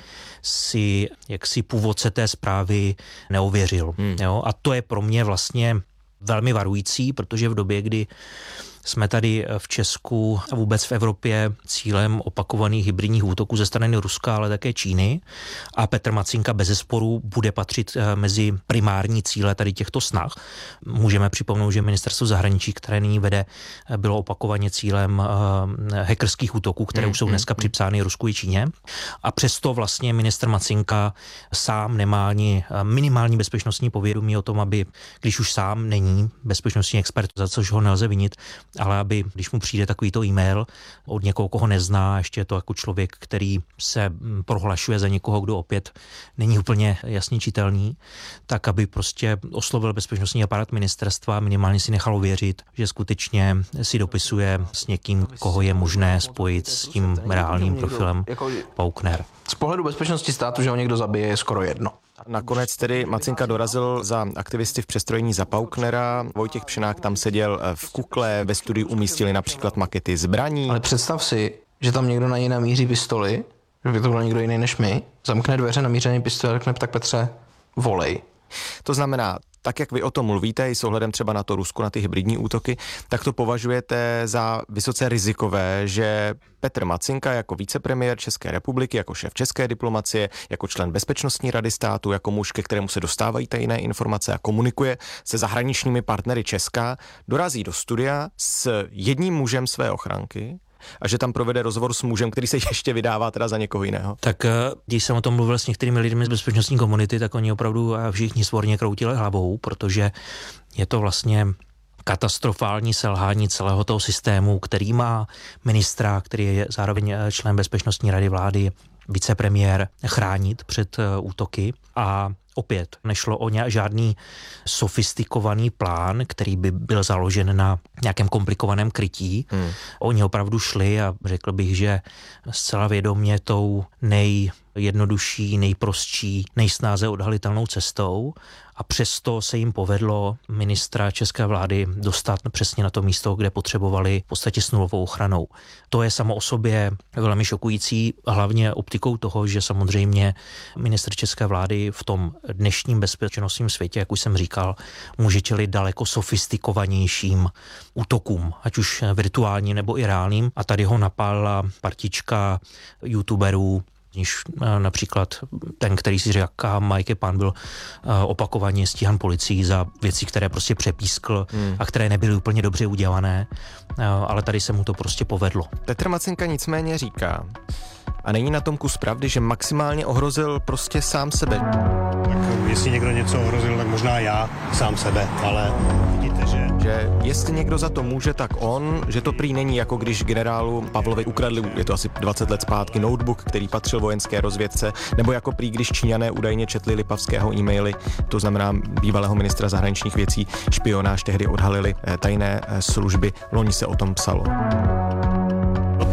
si jaksi původce té zprávy neověřil. Hmm. Jo? A to je pro mě vlastně velmi varující, protože v době, kdy jsme tady v Česku a vůbec v Evropě cílem opakovaných hybridních útoků ze strany Ruska, ale také Číny, a Petr Macinka bezesporu bude patřit mezi primární cíle tady těchto snah. Můžeme připomenout, že ministerstvo zahraničí, které nyní vede, bylo opakovaně cílem hackerských útoků, které už jsou dneska připsány Rusku i Číně. A přesto vlastně ministr Macinka sám nemá ani minimální bezpečnostní povědomí o tom, aby, když už sám není bezpečnostní expert, za což ho nelze vinit, ale aby, když mu přijde takovýto e-mail od někoho, koho nezná, ještě je to jako člověk, který se prohlašuje za někoho, kdo opět není úplně jasně čitelný, tak aby prostě oslovil bezpečnostní aparát ministerstva, minimálně si nechal věřit, že skutečně si dopisuje s někým, koho je možné spojit s tím reálným profilem Paukner. Z pohledu bezpečnosti státu, že ho někdo zabije, je skoro jedno. Nakonec tedy Macinka dorazil za aktivisty v přestrojení za Pauknera. Vojtěch Pšenák tam seděl v kukle, ve studiu umístili například makety zbraní. Ale představ si, že tam někdo na něj namíří pistoli, že by to byl někdo jiný než my, zamkne dveře, namířený pistoli a řekne, tak Petře, volej. To znamená, tak jak vy o tom mluvíte, i s ohledem třeba na to Rusko, na ty hybridní útoky, tak to považujete za vysoce rizikové, že Petr Macinka jako vicepremiér České republiky, jako šéf české diplomacie, jako člen Bezpečnostní rady státu, jako muž, ke kterému se dostávají tajné informace a komunikuje se zahraničními partnery Česka, dorazí do studia s jedním mužem své ochranky a že tam provede rozhovor s mužem, který se ještě vydává teda za někoho jiného. Tak když jsem o tom mluvil s některými lidmi z bezpečnostní komunity, tak oni opravdu všichni svorně kroutili hlavou, protože je to vlastně katastrofální selhání celého toho systému, který má ministra, který je zároveň člen Bezpečnostní rady vlády, vicepremiér, chránit před útoky. A opět nešlo o žádný sofistikovaný plán, který by byl založen na nějakém komplikovaném krytí. Hmm. Oni opravdu šli a řekl bych, že zcela vědomě tou nejjednodušší, nejprostší, nejsnáze odhalitelnou cestou, a přesto se jim povedlo ministra české vlády dostat přesně na to místo, kde potřebovali v podstatě s nulovou ochranou. To je samo o sobě velmi šokující, hlavně optikou toho, že samozřejmě ministr české vlády v tom dnešním bezpečnostním světě, jak už jsem říkal, může čelit daleko sofistikovanějším útokům, ať už virtuálním nebo i reálným. A tady ho napálila partička youtuberů, níž například ten, který si říká Mike Pan, byl opakovaně stíhan policií za věci, které prostě přepískl hmm. a které nebyly úplně dobře udělané, ale tady se mu to prostě povedlo. Petr Macinka nicméně říká, a není na tom kus pravdy, že maximálně ohrozil prostě sám sebe. Tak jestli někdo něco ohrozil, tak možná já sám sebe, ale vidíte, že... Že jestli někdo za to může, tak on, že to prý není jako když generálu Pavlovi ukradli, je to asi dvacet let zpátky, notebook, který patřil vojenské rozvědce, nebo jako prý, když Číňané údajně četli Lipavského e-maily, to znamená bývalého ministra zahraničních věcí, špionáž tehdy odhalili tajné služby, loni se o tom psalo.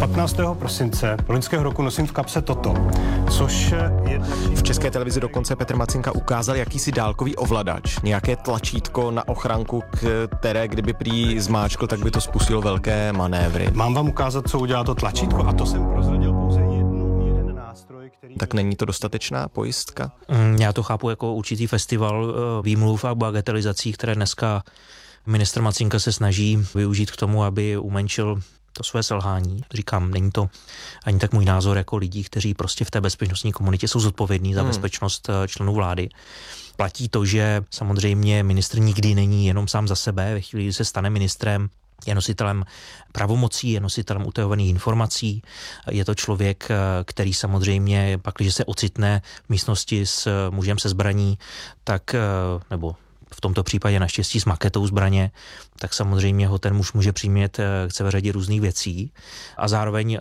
patnáctého prosince loňského roku nosím v kapse toto, což je... V České televizi dokonce Petr Macinka ukázal jakýsi dálkový ovladač, nějaké tlačítko na ochranku, které kdyby prý zmáčkl, tak by to spustilo velké manévry. Mám vám ukázat, co udělá to tlačítko, a to jsem prozradil pouze jednu, jeden nástroj, který... Tak není to dostatečná pojistka? Já to chápu jako určitý festival výmluv a bagatelizací, které dneska ministr Macinka se snaží využít k tomu, aby umenšil to své selhání. Říkám, není to ani tak můj názor jako lidí, kteří prostě v té bezpečnostní komunitě jsou zodpovědní za hmm. bezpečnost členů vlády. Platí to, že samozřejmě ministr nikdy není jenom sám za sebe. Ve chvíli, kdy se stane ministrem, je nositelem pravomocí, je nositelem utajovaných informací. Je to člověk, který samozřejmě, pak, když se ocitne v místnosti s mužem se zbraní, tak, nebo v tomto případě naštěstí s maketou zbraně, tak samozřejmě ho ten muž může přimět k celé řadě různých věcí. A zároveň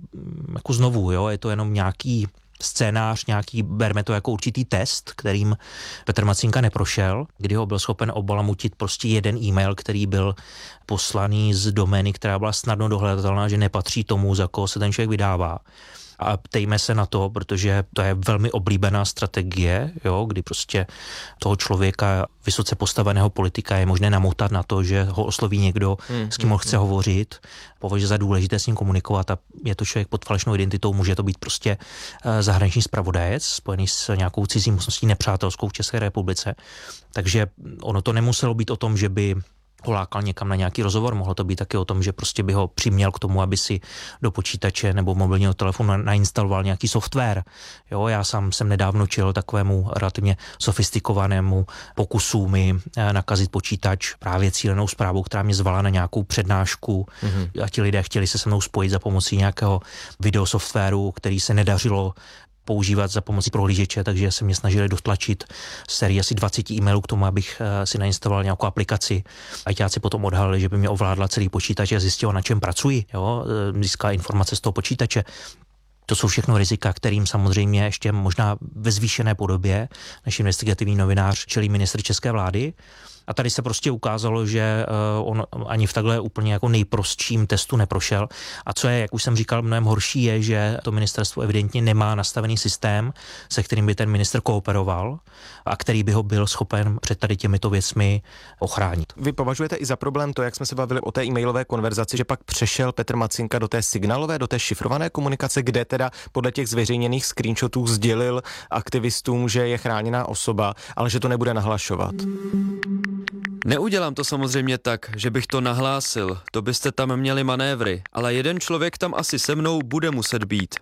jako znovu, jo, je to jenom nějaký scénář, nějaký, berme to jako určitý test, kterým Petr Macinka neprošel, kdy ho byl schopen obalamutit prostě jeden e-mail, který byl poslaný z domény, která byla snadno dohledatelná, že nepatří tomu, za koho se ten člověk vydává. A ptejme se na to, protože to je velmi oblíbená strategie, jo, kdy prostě toho člověka, vysoce postaveného politika, je možné namotat na to, že ho osloví někdo, hmm, s kým on chce hmm. hovořit, považuje za důležité s ním komunikovat a je to člověk pod falešnou identitou, může to být prostě zahraniční zpravodajec, spojený s nějakou cizí mocností nepřátelskou v České republice. Takže ono to nemuselo být o tom, že by ho lákal někam na nějaký rozhovor, mohlo to být taky o tom, že prostě by ho přiměl k tomu, aby si do počítače nebo mobilního telefonu nainstaloval nějaký software. Jo, já sám jsem nedávno čelil takovému relativně sofistikovanému pokusu mi nakazit počítač právě cílenou zprávou, která mě zvala na nějakou přednášku mm-hmm. a ti lidé chtěli se se mnou spojit za pomocí nějakého videosoftwaru, který se nedařilo používat za pomocí prohlížeče, takže se mě snažili dotlačit sérii asi dvacet e-mailů k tomu, abych si nainstaloval nějakou aplikaci. Ajťáci potom odhalili, že by mě ovládla celý počítač a zjistila, na čem pracuji. Jo? Získala informace z toho počítače. To jsou všechno rizika, kterým samozřejmě ještě možná ve zvýšené podobě než investigativní novinář čelí ministr české vlády. A tady se prostě ukázalo, že on ani v takhle úplně jako nejprostším testu neprošel. A co je, jak už jsem říkal, mnohem horší je, že to ministerstvo evidentně nemá nastavený systém, se kterým by ten ministr kooperoval a který by ho byl schopen před tady těmito věcmi ochránit. Vy považujete i za problém to, jak jsme se bavili o té e-mailové konverzaci, že pak přešel Petr Macinka do té signálové, do té šifrované komunikace, kde teda podle těch zveřejněných screenshotů sdělil aktivistům, že je chráněná osoba, ale že to nebude nahlašovat? Neudělám to samozřejmě tak, že bych to nahlásil, to byste tam měli manévry, ale jeden člověk tam asi se mnou bude muset být.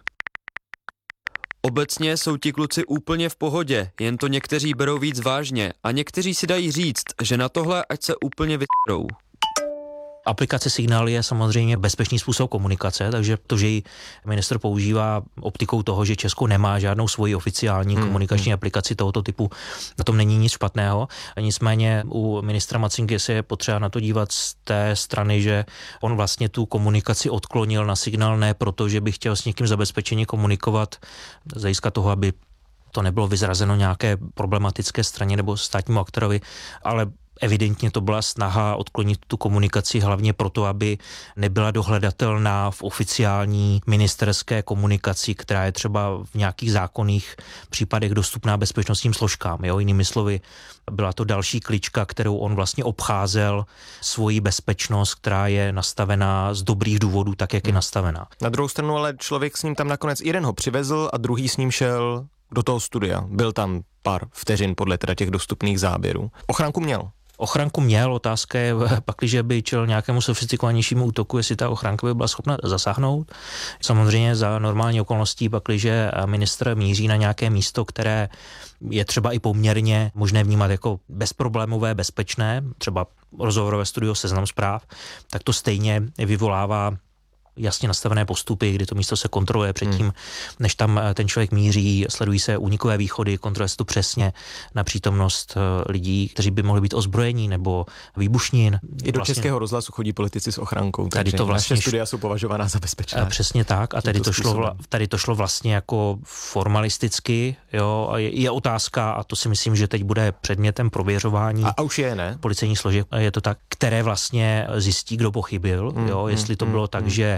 Obecně jsou ti kluci úplně v pohodě, jen to někteří berou víc vážně a někteří si dají říct, že na tohle ať se úplně vytrou. Aplikace Signál je samozřejmě bezpečný způsob komunikace, takže to, že ji ministr používá optikou toho, že Česko nemá žádnou svoji oficiální hmm, komunikační hmm. aplikaci tohoto typu, na tom není nic špatného. A nicméně u ministra Macinky se je potřeba na to dívat z té strany, že on vlastně tu komunikaci odklonil na Signál ne proto, že by chtěl s někým zabezpečeně komunikovat, z hlediska toho, aby to nebylo vyzrazeno nějaké problematické straně nebo státnímu aktorovi, ale evidentně to byla snaha odklonit tu komunikaci hlavně proto, aby nebyla dohledatelná v oficiální ministerské komunikaci, která je třeba v nějakých zákonných případech dostupná bezpečnostním složkám. Jo? Jinými slovy, byla to další klička, kterou on vlastně obcházel svoji bezpečnost, která je nastavená z dobrých důvodů, tak jak je nastavená. Na druhou stranu ale člověk s ním tam nakonec jeden ho přivezl a druhý s ním šel do toho studia. Byl tam pár vteřin podle teda těch dostupných záběrů. Ochranku měl. Ochranku měl, otázka je, pakliže by čel nějakému sofistikovanějšímu útoku, jestli ta ochranka by byla schopna zasáhnout. Samozřejmě za normální okolností, pakliže ministr míří na nějaké místo, které je třeba i poměrně možné vnímat jako bezproblémové, bezpečné, třeba rozhovorové studio Seznam Zpráv, tak to stejně vyvolává jasně nastavené postupy, kdy to místo se kontroluje předtím, hmm. než tam ten člověk míří, sledují se únikové východy, kontroluje se to přesně na přítomnost lidí, kteří by mohli být ozbrojení nebo výbušnin. I do vlastně Českého rozhlasu chodí politici s ochrankou, takže to vlastně naše studia jsou považována za bezpečná. Přesně tak a tady to, šlo, tady to šlo vlastně jako formalisticky, jo, a je, je otázka, a to si myslím, že teď bude předmětem prověřování. A, a už je, ne? Policejních složek, je to tak, které vlastně zjistí, kdo pochybil, hmm, jo, jestli to hmm, bylo hmm, tak, hmm. že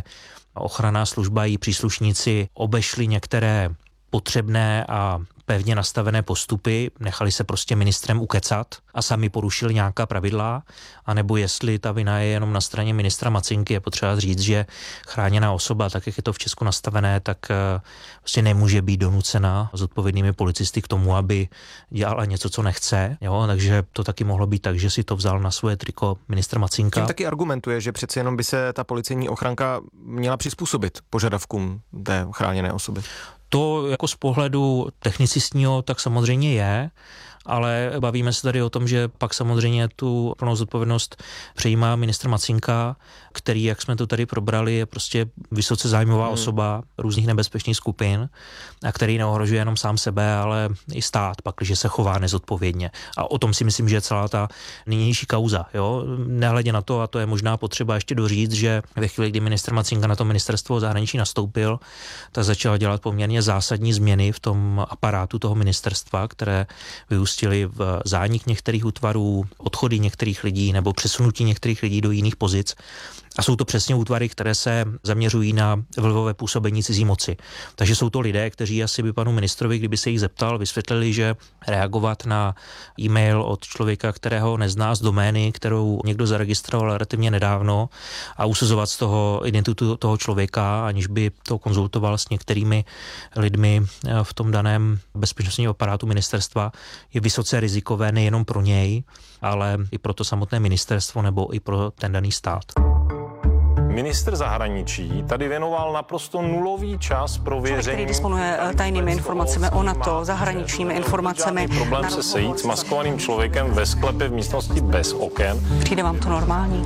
ochranná služba i příslušníci obešli některé potřebné a pevně nastavené postupy, nechali se prostě ministrem ukecat a sami porušili nějaká pravidla, anebo jestli ta vina je jenom na straně ministra Macinky, je potřeba říct, že chráněná osoba, tak jak je to v Česku nastavené, tak prostě nemůže být donucena zodpovědnými policisty k tomu, aby dělala něco, co nechce. Jo? Takže to taky mohlo být tak, že si to vzal na svoje triko ministr Macinka. Tím taky argumentuje, že přeci jenom by se ta policejní ochranka měla přizpůsobit požadavkům té chráněné osoby. To jako z pohledu technicistního tak samozřejmě je, ale bavíme se tady o tom, že pak samozřejmě tu plnou zodpovědnost přejímá ministr Macinka, který, jak jsme to tady probrali, je prostě vysoce zájmová hmm. osoba různých nebezpečných skupin a který neohrožuje jenom sám sebe, ale i stát, pak, když se chová nezodpovědně. A o tom si myslím, že je celá ta nynější kauza. Jo? Nehledě na to, a to je možná potřeba ještě doříct, že ve chvíli, kdy ministr Macinka na to ministerstvo zahraničí nastoupil, tak začal dělat poměrně zásadní změny v tom aparátu toho ministerstva, které vyústily v zánik některých útvarů, odchody některých lidí nebo přesunutí některých lidí do jiných pozic. A jsou to přesně útvary, které se zaměřují na vlivové působení cizí moci. Takže jsou to lidé, kteří asi by panu ministrovi, kdyby se jich zeptal, vysvětlili, že reagovat na e-mail od člověka, kterého nezná z domény, kterou někdo zaregistroval relativně nedávno, a usuzovat z toho identitu toho člověka, aniž by to konzultoval s některými lidmi v tom daném bezpečnostním aparátu ministerstva, je vysoce rizikové nejenom pro něj, ale i pro to samotné ministerstvo nebo i pro ten daný stát. Ministr zahraničí tady věnoval naprosto nulový čas pro věření. Člověk, který disponuje tajnými informacemi o NATO, zahraničními informacemi. Problém se sejít s maskovaným člověkem ve sklepě v místnosti bez oken. Přijde vám to normální?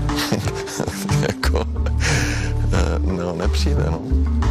jako, no, nepřijde, no.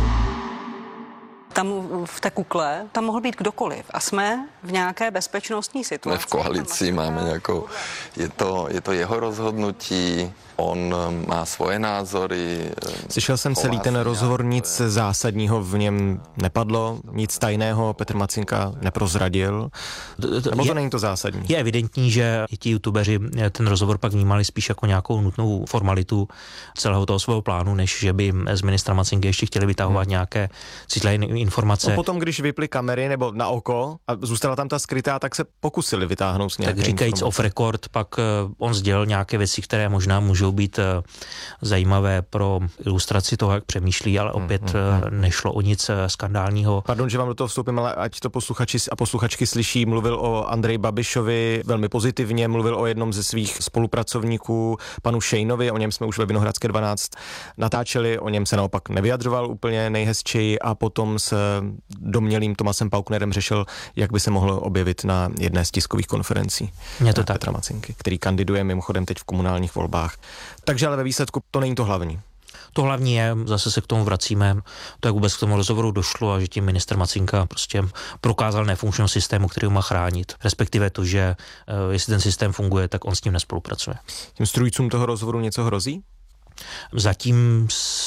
Tam v té kukle, tam mohl být kdokoliv a jsme v nějaké bezpečnostní situaci. My v koalici máme nějakou, je to, je to jeho rozhodnutí, on má svoje názory. Slyšel jsem celý ten rozhovor, nic zásadního v něm nepadlo, nic tajného Petr Macinka neprozradil, nebo to není to zásadní? Je evidentní, že i ti youtubeři ten rozhovor pak vnímali spíš jako nějakou nutnou formalitu celého toho svého plánu, než že by z ministra Macinky ještě chtěli vytahovat hmm. nějaké citlivé informace. No potom, když vyply kamery nebo na oko a zůstala tam ta skrytá, tak se pokusili vytáhnout s nějaké Tak říkajíc informace. off record, pak on sdělil nějaké věci, které možná můžou být zajímavé pro ilustraci toho, jak přemýšlí, ale opět hmm, hmm. nešlo o nic skandálního. Pardon, že vám do toho vstoupím, ale ať to posluchači a posluchačky slyší, mluvil o Andreji Babišovi velmi pozitivně, mluvil o jednom ze svých spolupracovníků, panu Šejnovi, o něm jsme už ve Vinohradské dvanáct natáčeli, o něm se naopak nevyjadřoval úplně nejhezčeji a potom s domnělým Tomasem Pauknerem řešil, jak by se mohl objevit na jedné z tiskových konferencí Je to tak. Petra Macinky, který kandiduje mimochodem teď v komunálních volbách. Takže ale ve výsledku to není to hlavní. To hlavní je, zase se k tomu vracíme, to, jak vůbec k tomu rozhovoru došlo a že tím ministr Macinka prostě prokázal nefunkčnost systému, který ho má chránit. Respektive to, že jestli ten systém funguje, tak on s ním nespolupracuje. Tím strůjcům toho rozhovoru něco hrozí? Zatím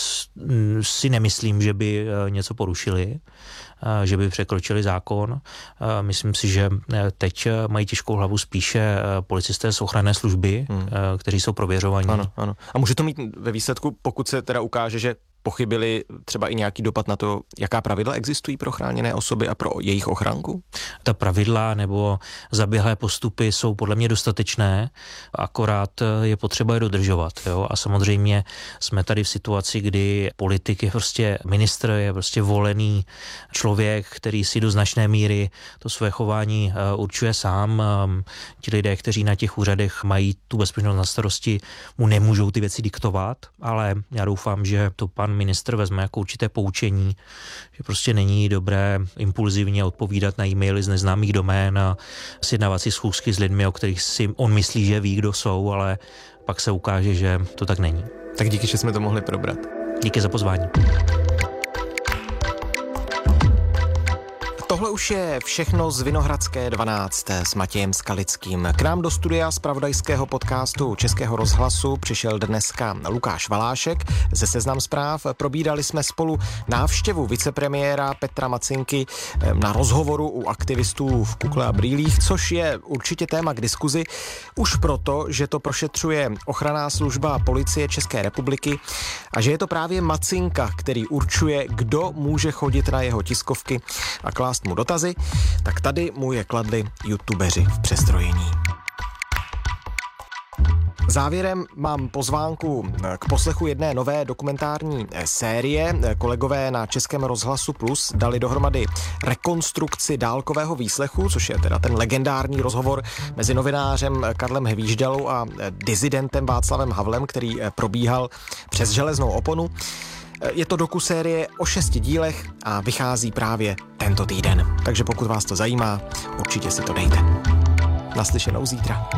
si nemyslím, že by něco porušili, že by překročili zákon. Myslím si, že teď mají těžkou hlavu spíše policisté z ochranné služby, hmm. kteří jsou prověřovaní. Ano, ano. A může to mít ve výsledku, pokud se teda ukáže, že pochybili, třeba i nějaký dopad na to, jaká pravidla existují pro chráněné osoby a pro jejich ochranku? Ta pravidla nebo zaběhlé postupy jsou podle mě dostatečné, akorát je potřeba je dodržovat. Jo? A samozřejmě jsme tady v situaci, kdy politik je prostě ministr, je prostě volený člověk, který si do značné míry to své chování určuje sám. Ti lidé, kteří na těch úřadech mají tu bezpečnost na starosti, mu nemůžou ty věci diktovat, ale já doufám, že to pan ministr vezme jako určité poučení, že prostě není dobré impulzivně odpovídat na e-maily z neznámých domén a sjednávat si schůzky s lidmi, o kterých si on myslí, že ví, kdo jsou, ale pak se ukáže, že to tak není. Tak díky, že jsme to mohli probrat. Díky za pozvání. Tohle už je všechno z Vinohradské dvanáct s Matějem Skalickým. K nám do studia zpravodajského podcastu Českého rozhlasu přišel dneska Lukáš Valášek ze Seznam Zpráv. Probírali jsme spolu návštěvu vicepremiéra Petra Macinky na rozhovoru u aktivistů v Kukle a brýlích, což je určitě téma k diskuzi, už proto, že to prošetřuje ochranná služba Policie České republiky a že je to právě Macinka, který určuje, kdo může chodit na jeho tiskovky a klást mu dotazy, tak tady mu je kladli youtubeři v přestrojení. Závěrem mám pozvánku k poslechu jedné nové dokumentární série. Kolegové na Českém rozhlasu Plus dali dohromady rekonstrukci dálkového výslechu, což je teda ten legendární rozhovor mezi novinářem Karlem Hvíždalou a dizidentem Václavem Havlem, který probíhal přes železnou oponu. Je to dokusérie o šesti dílech a vychází právě tento týden. Takže pokud vás to zajímá, určitě si to dejte. Naslyšenou zítra.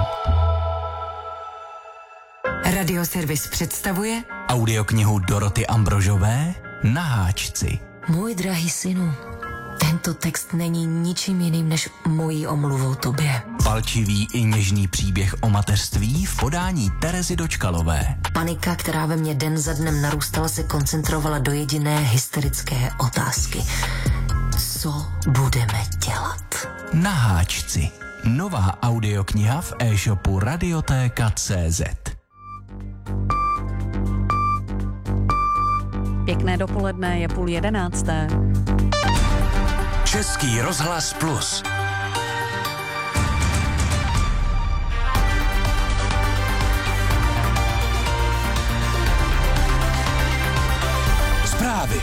Radioservis představuje audioknihu Doroty Ambrožové Na háčci. Můj drahý synu, tento text není ničím jiným než mojí omluvou tobě. Palčivý i něžný příběh o mateřství v podání Terezy Dočkalové. Panika, která ve mně den za dnem narůstala, se koncentrovala do jediné hysterické otázky. Co budeme dělat? Na háčci. Nová audiokniha v e-shopu radiotéka tečka cé zet. Pěkné dopoledne, je půl jedenácté. Český rozhlas Plus. Zprávy.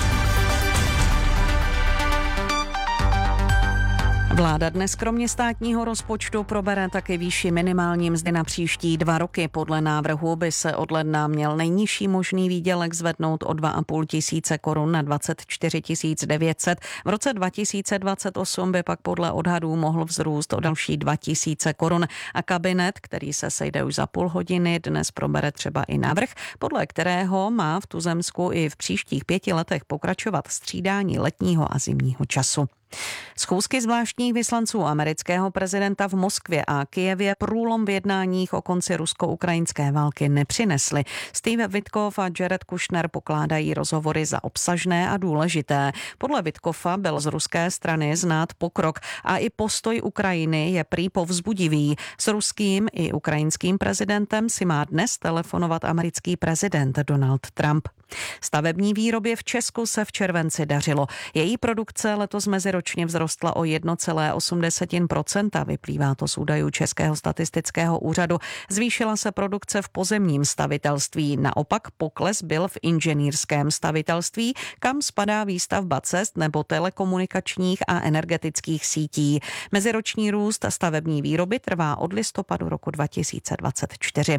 Vláda dnes kromě státního rozpočtu probere také výši minimální mzdy na příští dva roky. Podle návrhu by se od ledna měl nejnižší možný výdělek zvednout o dva a půl tisíce korun na dvacet čtyři tisíc devět set. V roce dva tisíce dvacet osm by pak podle odhadů mohl vzrůst o další dva tisíce korun. A kabinet, který se sejde už za půl hodiny, dnes probere třeba i návrh, podle kterého má v tuzemsku i v příštích pěti letech pokračovat střídání letního a zimního času. Schůzky zvláštních vyslanců amerického prezidenta v Moskvě a Kyjevě průlom v jednáních o konci rusko-ukrajinské války nepřinesly. Steve Witkoff a Jared Kushner pokládají rozhovory za obsažné a důležité. Podle Witkoffa byl z ruské strany znát pokrok a i postoj Ukrajiny je prý povzbudivý. S ruským i ukrajinským prezidentem si má dnes telefonovat americký prezident Donald Trump. Stavební výrobě v Česku se v červenci dařilo. Její produkce letos meziročně vzrostla o jedna celá osm procenta, vyplývá to z údajů Českého statistického úřadu. Zvýšila se produkce v pozemním stavitelství, naopak pokles byl v inženýrském stavitelství, kam spadá výstavba cest nebo telekomunikačních a energetických sítí. Meziroční růst stavební výroby trvá od listopadu roku dva tisíce dvacet čtyři.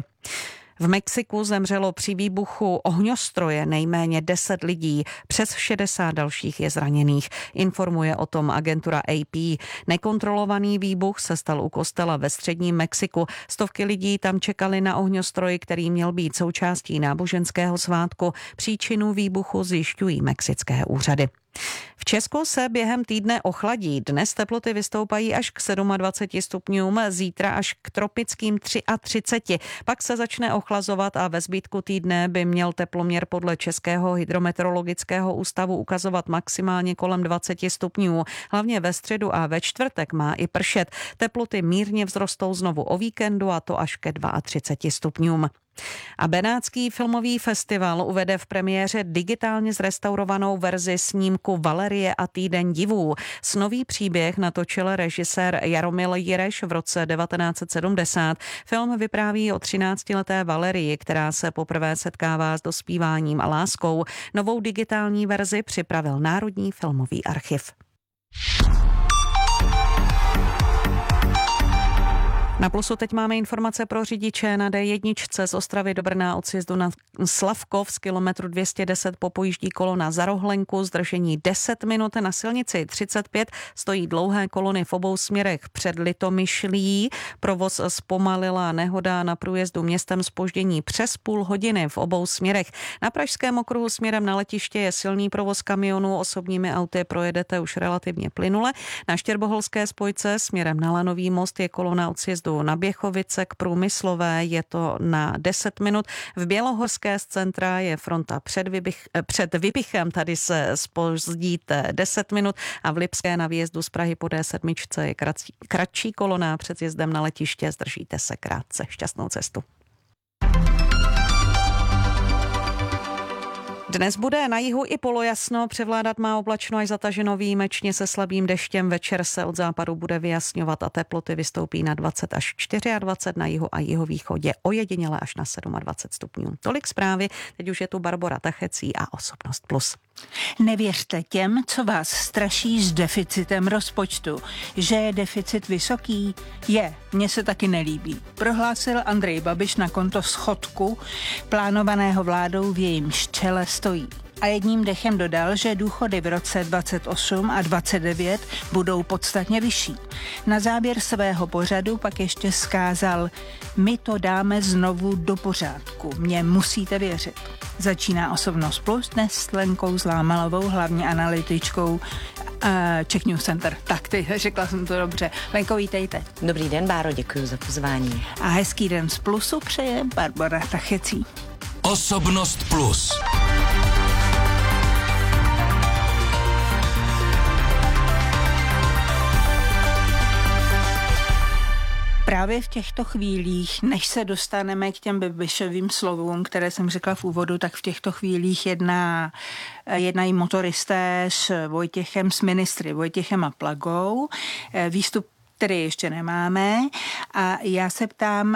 V Mexiku zemřelo při výbuchu ohňostroje nejméně deset lidí, přes šedesát dalších je zraněných. Informuje o tom agentura A P. Nekontrolovaný výbuch se stal u kostela ve středním Mexiku. Stovky lidí tam čekali na ohňostroj, který měl být součástí náboženského svátku. Příčinu výbuchu zjišťují mexické úřady. V Česku se během týdne ochladí. Dnes teploty vystoupají až k dvaceti sedmi stupňům, zítra až k tropickým třiceti tři. Pak se začne ochlazovat a ve zbytku týdne by měl teploměr podle Českého hydrometeorologického ústavu ukazovat maximálně kolem dvaceti stupňů. Hlavně ve středu a ve čtvrtek má i pršet. Teploty mírně vzrostou znovu o víkendu a to až ke třiceti dvěma stupňům. A Benátský filmový festival uvede v premiéře digitálně zrestaurovanou verzi snímku Valerie a týden divů. Snový příběh natočil režisér Jaromil Jireš v roce devatenáct set sedmdesát. Film vypráví o třináctileté Valerii, která se poprvé setkává s dospíváním a láskou. Novou digitální verzi připravil Národní filmový archiv. Na Plusu teď máme informace pro řidiče na dé jedna z Ostravy do Brna od sjezdu na Slavkov z kilometru dvě stě deset popojíždí kolona za Rohlenku, zdržení deset minut. Na silnici třicet pět stojí dlouhé kolony v obou směrech před Litomyšlí. Provoz zpomalila nehoda na průjezdu městem, zpoždění přes půl hodiny v obou směrech. Na Pražském okruhu směrem na letiště je silný provoz kamionů, osobními auty projedete už relativně plynule. Na Štěrboholské spojce směrem na Lanový most je kolona od sjezdu na Běchovice k Průmyslové, je to na deset minut. V Bělohorské z centra je fronta před, Vybich, před Vypichem, tady se zpozdíte deset minut a v Lipské na výjezdu z Prahy po dé sedm je kratší, kratší kolona před jezdem na letiště, zdržíte se krátce. Šťastnou cestu. Dnes bude na jihu i polojasno, převládat má oblačno až zataženo výjimečně se slabým deštěm. Večer se od západu bude vyjasňovat a teploty vystoupí na dvacet až dvacet čtyři na jihu a jihovýchodě, ojediněle až na dvacet sedm stupňů. Tolik zprávy, teď už je tu Barbora Tachecí a Osobnost Plus. Nevěřte těm, co vás straší s deficitem rozpočtu. Že je deficit vysoký? Je, mně se taky nelíbí. Prohlásil Andrej Babiš na konto schodku plánovaného vládou, v jejímž čele stojí. A jedním dechem dodal, že důchody v roce dvacet osm a dvacet devět budou podstatně vyšší. Na závěr svého pořadu pak ještě vzkázal: my to dáme znovu do pořádku, mě musíte věřit. Začíná Osobnost Plus dnes s Lenkou Zlámalovou, hlavní analytičkou uh, Czech News Center. Tak, ty, řekla jsem to dobře. Lenko, vítejte. Dobrý den, Báro, děkuji za pozvání. A hezký den z Plusu přeje Barbora Tachecí. Osobnost Plus. Právě v těchto chvílích, než se dostaneme k těm Babišovým slovům, které jsem řekla v úvodu, tak v těchto chvílích jedná, jednají motoristé s Vojtěchem, s ministry Vojtěchem a Plagou. Výstup, který ještě nemáme. A já se ptám,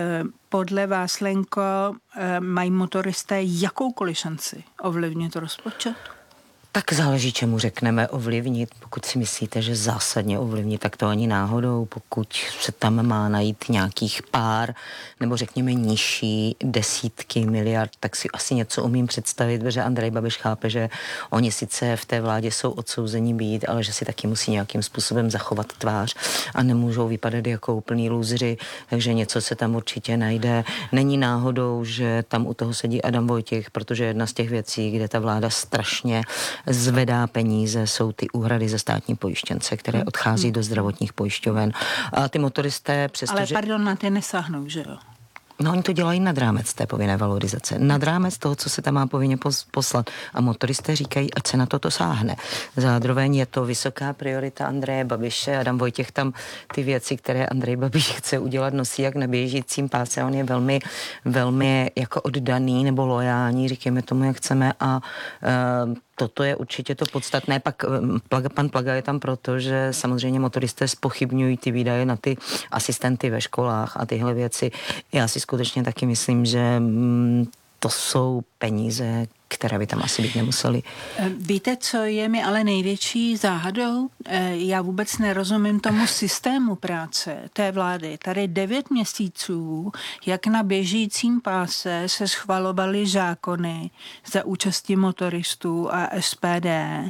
podle vás, Lenko, mají motoristé jakoukoliv šanci ovlivnit rozpočet? Tak záleží, čemu řekneme ovlivnit. Pokud si myslíte, že zásadně ovlivnit, tak to ani náhodou. Pokud se tam má najít nějakých pár, nebo řekněme nižší desítky miliard, tak si asi něco umím představit, protože Andrej Babiš chápe, že oni sice v té vládě jsou odsouzení být, ale že si taky musí nějakým způsobem zachovat tvář a nemůžou vypadat jako úplný lůzři, takže něco se tam určitě najde. Není náhodou, že tam u toho sedí Adam Vojtěch, protože jedna z těch věcí, kde ta vláda strašně zvedá peníze, jsou ty úhrady za státní pojištěnce, které odchází do zdravotních pojišťoven. A ty motoristé přestože... Ale pardon, na ty nesáhnou, že jo? No, oni to dělají nad rámec té povinné valorizace. Nad rámec toho, co se tam má povinně poslat. A motoristé říkají, ať se na toto sáhne. Zároveň je to vysoká priorita Andreje Babiše. Adam Vojtěch tam ty věci, které Andrej Babiš chce udělat, nosí jak na běžícím páse. On je velmi, velmi jako oddaný nebo lojální, říkáme tomu, jak chceme. A uh, toto je určitě to podstatné. Pak Plaga, pan Plaga je tam proto, že samozřejmě motoristé zpochybňují ty výdaje na ty asistenty ve školách a tyhle věci. Já si skutečně taky myslím, že mm, to jsou peníze, které by tam asi být nemuseli. Víte, co je mi ale největší záhadou? Já vůbec nerozumím tomu systému práce té vlády. Tady devět měsíců, jak na běžícím páse se schvalovaly zákony za účasti motoristů a S P D.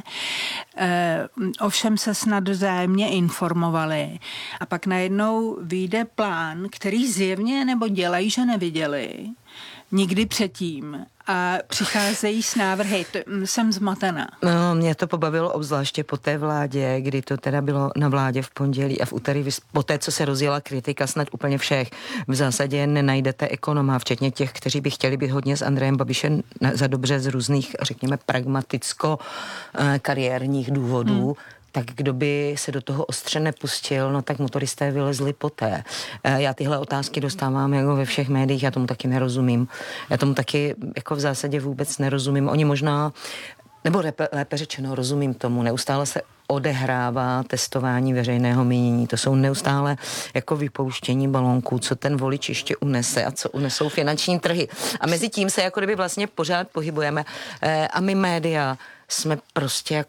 Ovšem se snad vzájemně informovali. A pak najednou vyjde plán, který zjevně nebo dělají, že neviděli nikdy předtím a přicházejí s návrhy. Jsem zmatená. No, mě to pobavilo obzvláště po té vládě, kdy to teda bylo na vládě v pondělí a v úterý, po té, co se rozjela kritika snad úplně všech. V zásadě nenajdete ekonoma, včetně těch, kteří by chtěli být hodně s Andrejem Babišem za dobře z různých, řekněme, pragmaticko-kariérních důvodů. Hmm. Tak kdo by se do toho ostře nepustil, no tak motoristé vylezli poté. Já tyhle otázky dostávám jako ve všech médiích, já tomu taky nerozumím. Já tomu taky jako v zásadě vůbec nerozumím. Oni možná, nebo lépe, lépe řečeno, rozumím tomu, neustále se odehrává testování veřejného mínění. To jsou neustále jako vypouštění balónků, co ten volič ještě unese a co unesou finanční trhy. A mezi tím se jako kdyby vlastně pořád pohybujeme. A my média jsme prostě jako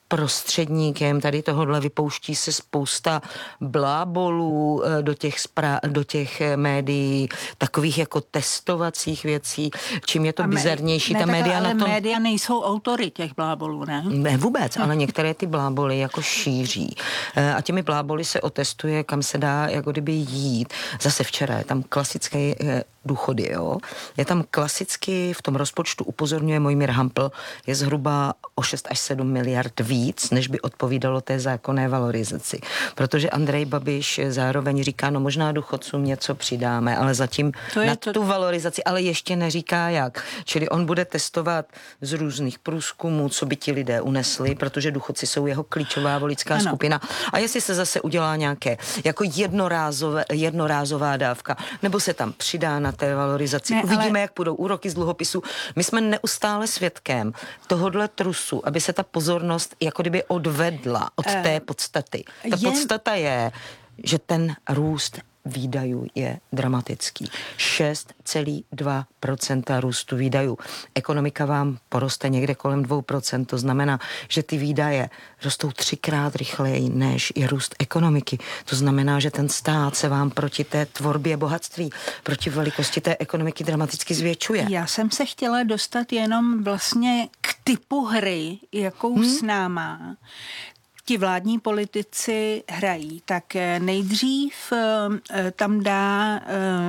prostředníkem tady tohodle, vypouští se spousta blábolů do těch, spra- do těch médií, takových jako testovacích věcí, čím je to bizarnější. Ne, Ta média ale na tom... média nejsou autory těch blábolů, ne? Ne vůbec, ale některé ty bláboly jako šíří. A těmi bláboly se otestuje, kam se dá jako kdyby jít. Zase včera je tam klasické důchody, jo. Je tam klasicky v tom rozpočtu, upozorňuje Mojmír Hampl, je zhruba o šest až sedm miliard víc, než by odpovídalo té zákonné valorizaci. Protože Andrej Babiš zároveň říká, no možná důchodcům něco přidáme, ale zatím to na to... tu valorizaci, ale ještě neříká jak. Čili on bude testovat z různých průzkumů, co by ti lidé unesli, protože důchodci jsou jeho klíčová voličská ano. skupina. A jestli se zase udělá nějaké jako jednorázové, jednorázová dávka, nebo se tam přidá na té valorizaci. Ne, uvidíme, ale... jak půjdou úroky z dluhopisu. My jsme neustále svědkem tohodle trusu, aby se ta pozornost jako kdyby odvedla od uh, té podstaty. Ta je... podstata je, že ten růst výdajů je dramatický. šest celá dva procenta růstu výdajů. Ekonomika vám poroste někde kolem dvě procenta, to znamená, že ty výdaje rostou třikrát rychleji, než je růst ekonomiky. To znamená, že ten stát se vám proti té tvorbě bohatství, proti velikosti té ekonomiky dramaticky zvětšuje. Já jsem se chtěla dostat jenom vlastně k typu hry, jakou hmm? s náma ti vládní politici hrají, tak nejdřív tam dá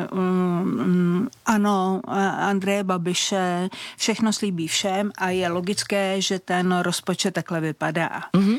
ano, Andreje Babiše, všechno slíbí všem a je logické, že ten rozpočet takhle vypadá. Mm-hmm.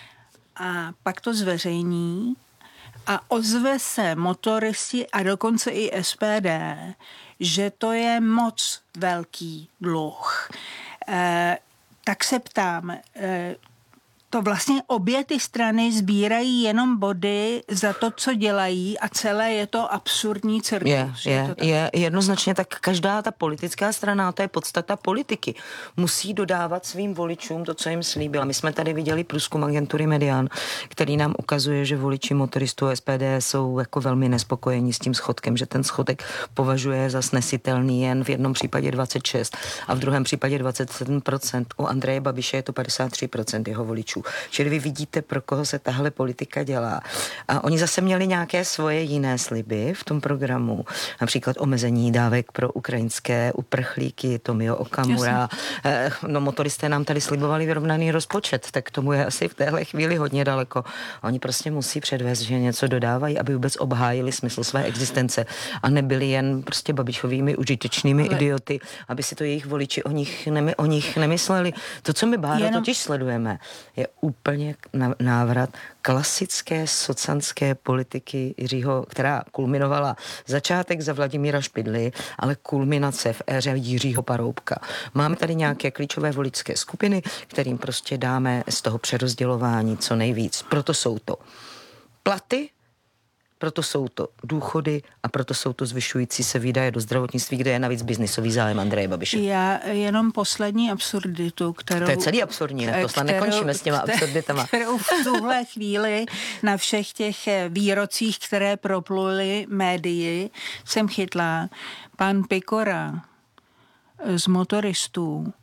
A pak to zveřejní a ozve se motoristi a dokonce i S P D, že to je moc velký dluh. E, tak se ptám, e, to vlastně obě ty strany sbírají jenom body za to, co dělají a celé je to absurdní cirkus. Je, je, je, to je jednoznačně tak. Každá ta politická strana, to je podstata politiky, musí dodávat svým voličům to, co jim slíbila. My jsme tady viděli průzkum agentury Median, který nám ukazuje, že voliči motoristů S P D jsou jako velmi nespokojení s tím schodkem, že ten schodek považuje za snesitelný jen v jednom případě dvacet šest a v druhém případě dvacet sedm procent. U Andreje Babiše je to padesát tři procent jeho voličů. Čili vy vidíte, pro koho se tahle politika dělá. A oni zase měli nějaké svoje jiné sliby v tom programu. Například omezení dávek pro ukrajinské uprchlíky, Tomio Okamura. Eh, no motoristé nám tady slibovali vyrovnaný rozpočet, tak tomu je asi v téhle chvíli hodně daleko. Oni prostě musí předvést, že něco dodávají, aby vůbec obhájili smysl své existence a nebyli jen prostě Babišovými užitečnými Ale... idioty, aby si to jejich voliči o nich, nemy, o nich nemysleli. To, co my, Báro, Jenom... totiž sledujeme, je úplně návrat klasické socanské politiky Jiřího, která kulminovala začátek za Vladimíra Špidly, ale kulminace v éře Jiřího Paroubka. Máme tady nějaké klíčové voličské skupiny, kterým prostě dáme z toho přerozdělování co nejvíc. Proto jsou to platy, proto jsou to důchody a proto jsou to zvyšující se výdaje do zdravotnictví, kde je navíc biznisový zájem Andreje Babiše. Já jenom poslední absurditu, kterou... To je celý absurdní, ne? To snad nekončíme s těma absurditama. Kterou v tuhle chvíli na všech těch výrocích, které propluly médii, jsem chytla. Pan Pikora z motoristů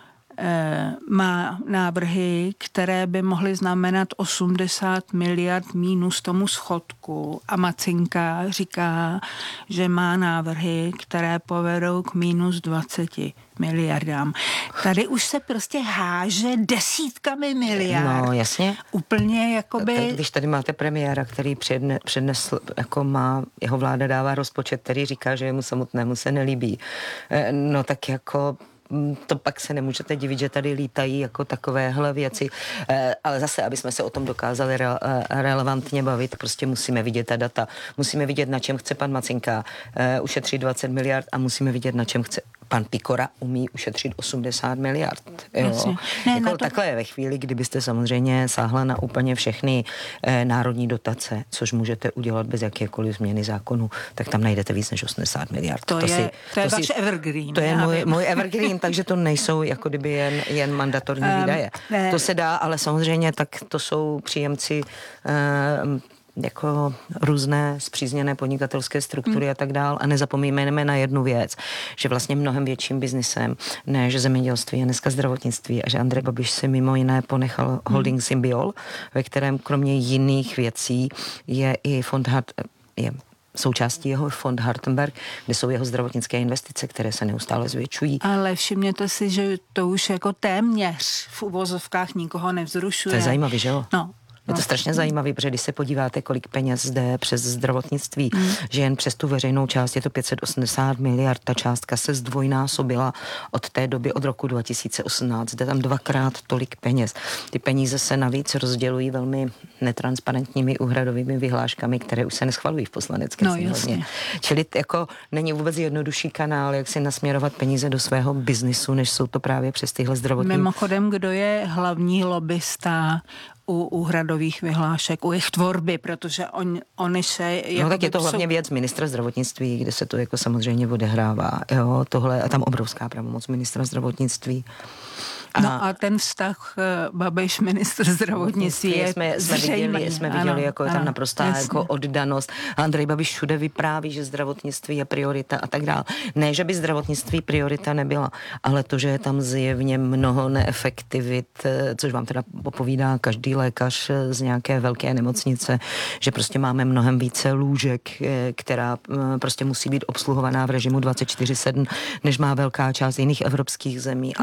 má návrhy, které by mohly znamenat osmdesát miliard mínus tomu schodku a Macinka říká, že má návrhy, které povedou k mínus dvacet miliardám. Tady už se prostě háže desítkami miliard. No, jasně. Úplně jakoby... Když tady máte premiéra, který předne, přednesl, jako má, jeho vláda dává rozpočet, který říká, že jemu samotnému se nelíbí. No tak jako... to pak se nemůžete divit, že tady lítají jako takovéhle věci, ale zase, aby jsme se o tom dokázali re- relevantně bavit, prostě musíme vidět ta data, musíme vidět, na čem chce pan Macinka ušetřit dvacet miliard a musíme vidět, na čem chce pan Pikora umí ušetřit osmdesát miliard. Jo. Ne, jako to... Takhle je ve chvíli, kdybyste samozřejmě sáhla na úplně všechny eh, národní dotace, což můžete udělat bez jakékoliv změny zákonu, tak tam najdete víc než osmdesát miliard. To, to, je, si, to je to váš si, evergreen. To je můj, můj evergreen, takže to nejsou jako kdyby jen, jen mandatorní um, výdaje. Ne. To se dá, ale samozřejmě tak to jsou příjemci eh, jako různé spřízněné podnikatelské struktury hmm. a tak dál. A nezapomínejme na jednu věc, že vlastně mnohem větším biznisem, než zemědělství a dneska zdravotnictví, a že Andrej Babiš si mimo jiné ponechal holding Symbiol, ve kterém kromě jiných věcí je i fond Hart, je součástí jeho fond Hartenberg, kde jsou jeho zdravotnické investice, které se neustále zvětšují. Ale všimněte si, že to už jako téměř v uvozovkách nikoho nevzrušuje. To je zajímavý, že jo? No. Je to strašně zajímavé, protože když se podíváte, kolik peněz jde přes zdravotnictví, hmm. že jen přes tu veřejnou část je to pět set osmdesát miliard, ta částka se zdvojnásobila od té doby, od roku dva tisíce osmnáct, jde tam dvakrát tolik peněz. Ty peníze se navíc rozdělují velmi netransparentními úhradovými vyhláškami, které už se neschvalují v poslanecké no, sněmovně. Čili jako není vůbec jednodušší kanál, jak si nasměrovat peníze do svého biznisu, než jsou to právě přes tyhle zdravotní. Mimochodem, kdo je hlavní lobbysta u úhradových vyhlášek, u jejich tvorby, protože on, oni se... No tak je to hlavně věc ministra zdravotnictví, kde se to jako samozřejmě odehrává. Jo, tohle a tam obrovská pravomoc ministra zdravotnictví. A, no a ten vztah Babiš ministr zdravotnictví je jsme, jsme viděli, jsme viděli ano, jako je tam ano, naprostá jasně. jako oddanost. Andrej Babiš všude vypráví, že zdravotnictví je priorita a tak dále. Ne, že by zdravotnictví priorita nebyla, ale to, že je tam zjevně mnoho neefektivit, což vám teda popovídá každý lékař z nějaké velké nemocnice, že prostě máme mnohem více lůžek, která prostě musí být obsluhovaná v režimu dvacet čtyři sedm, než má velká část jiných evropských zemí.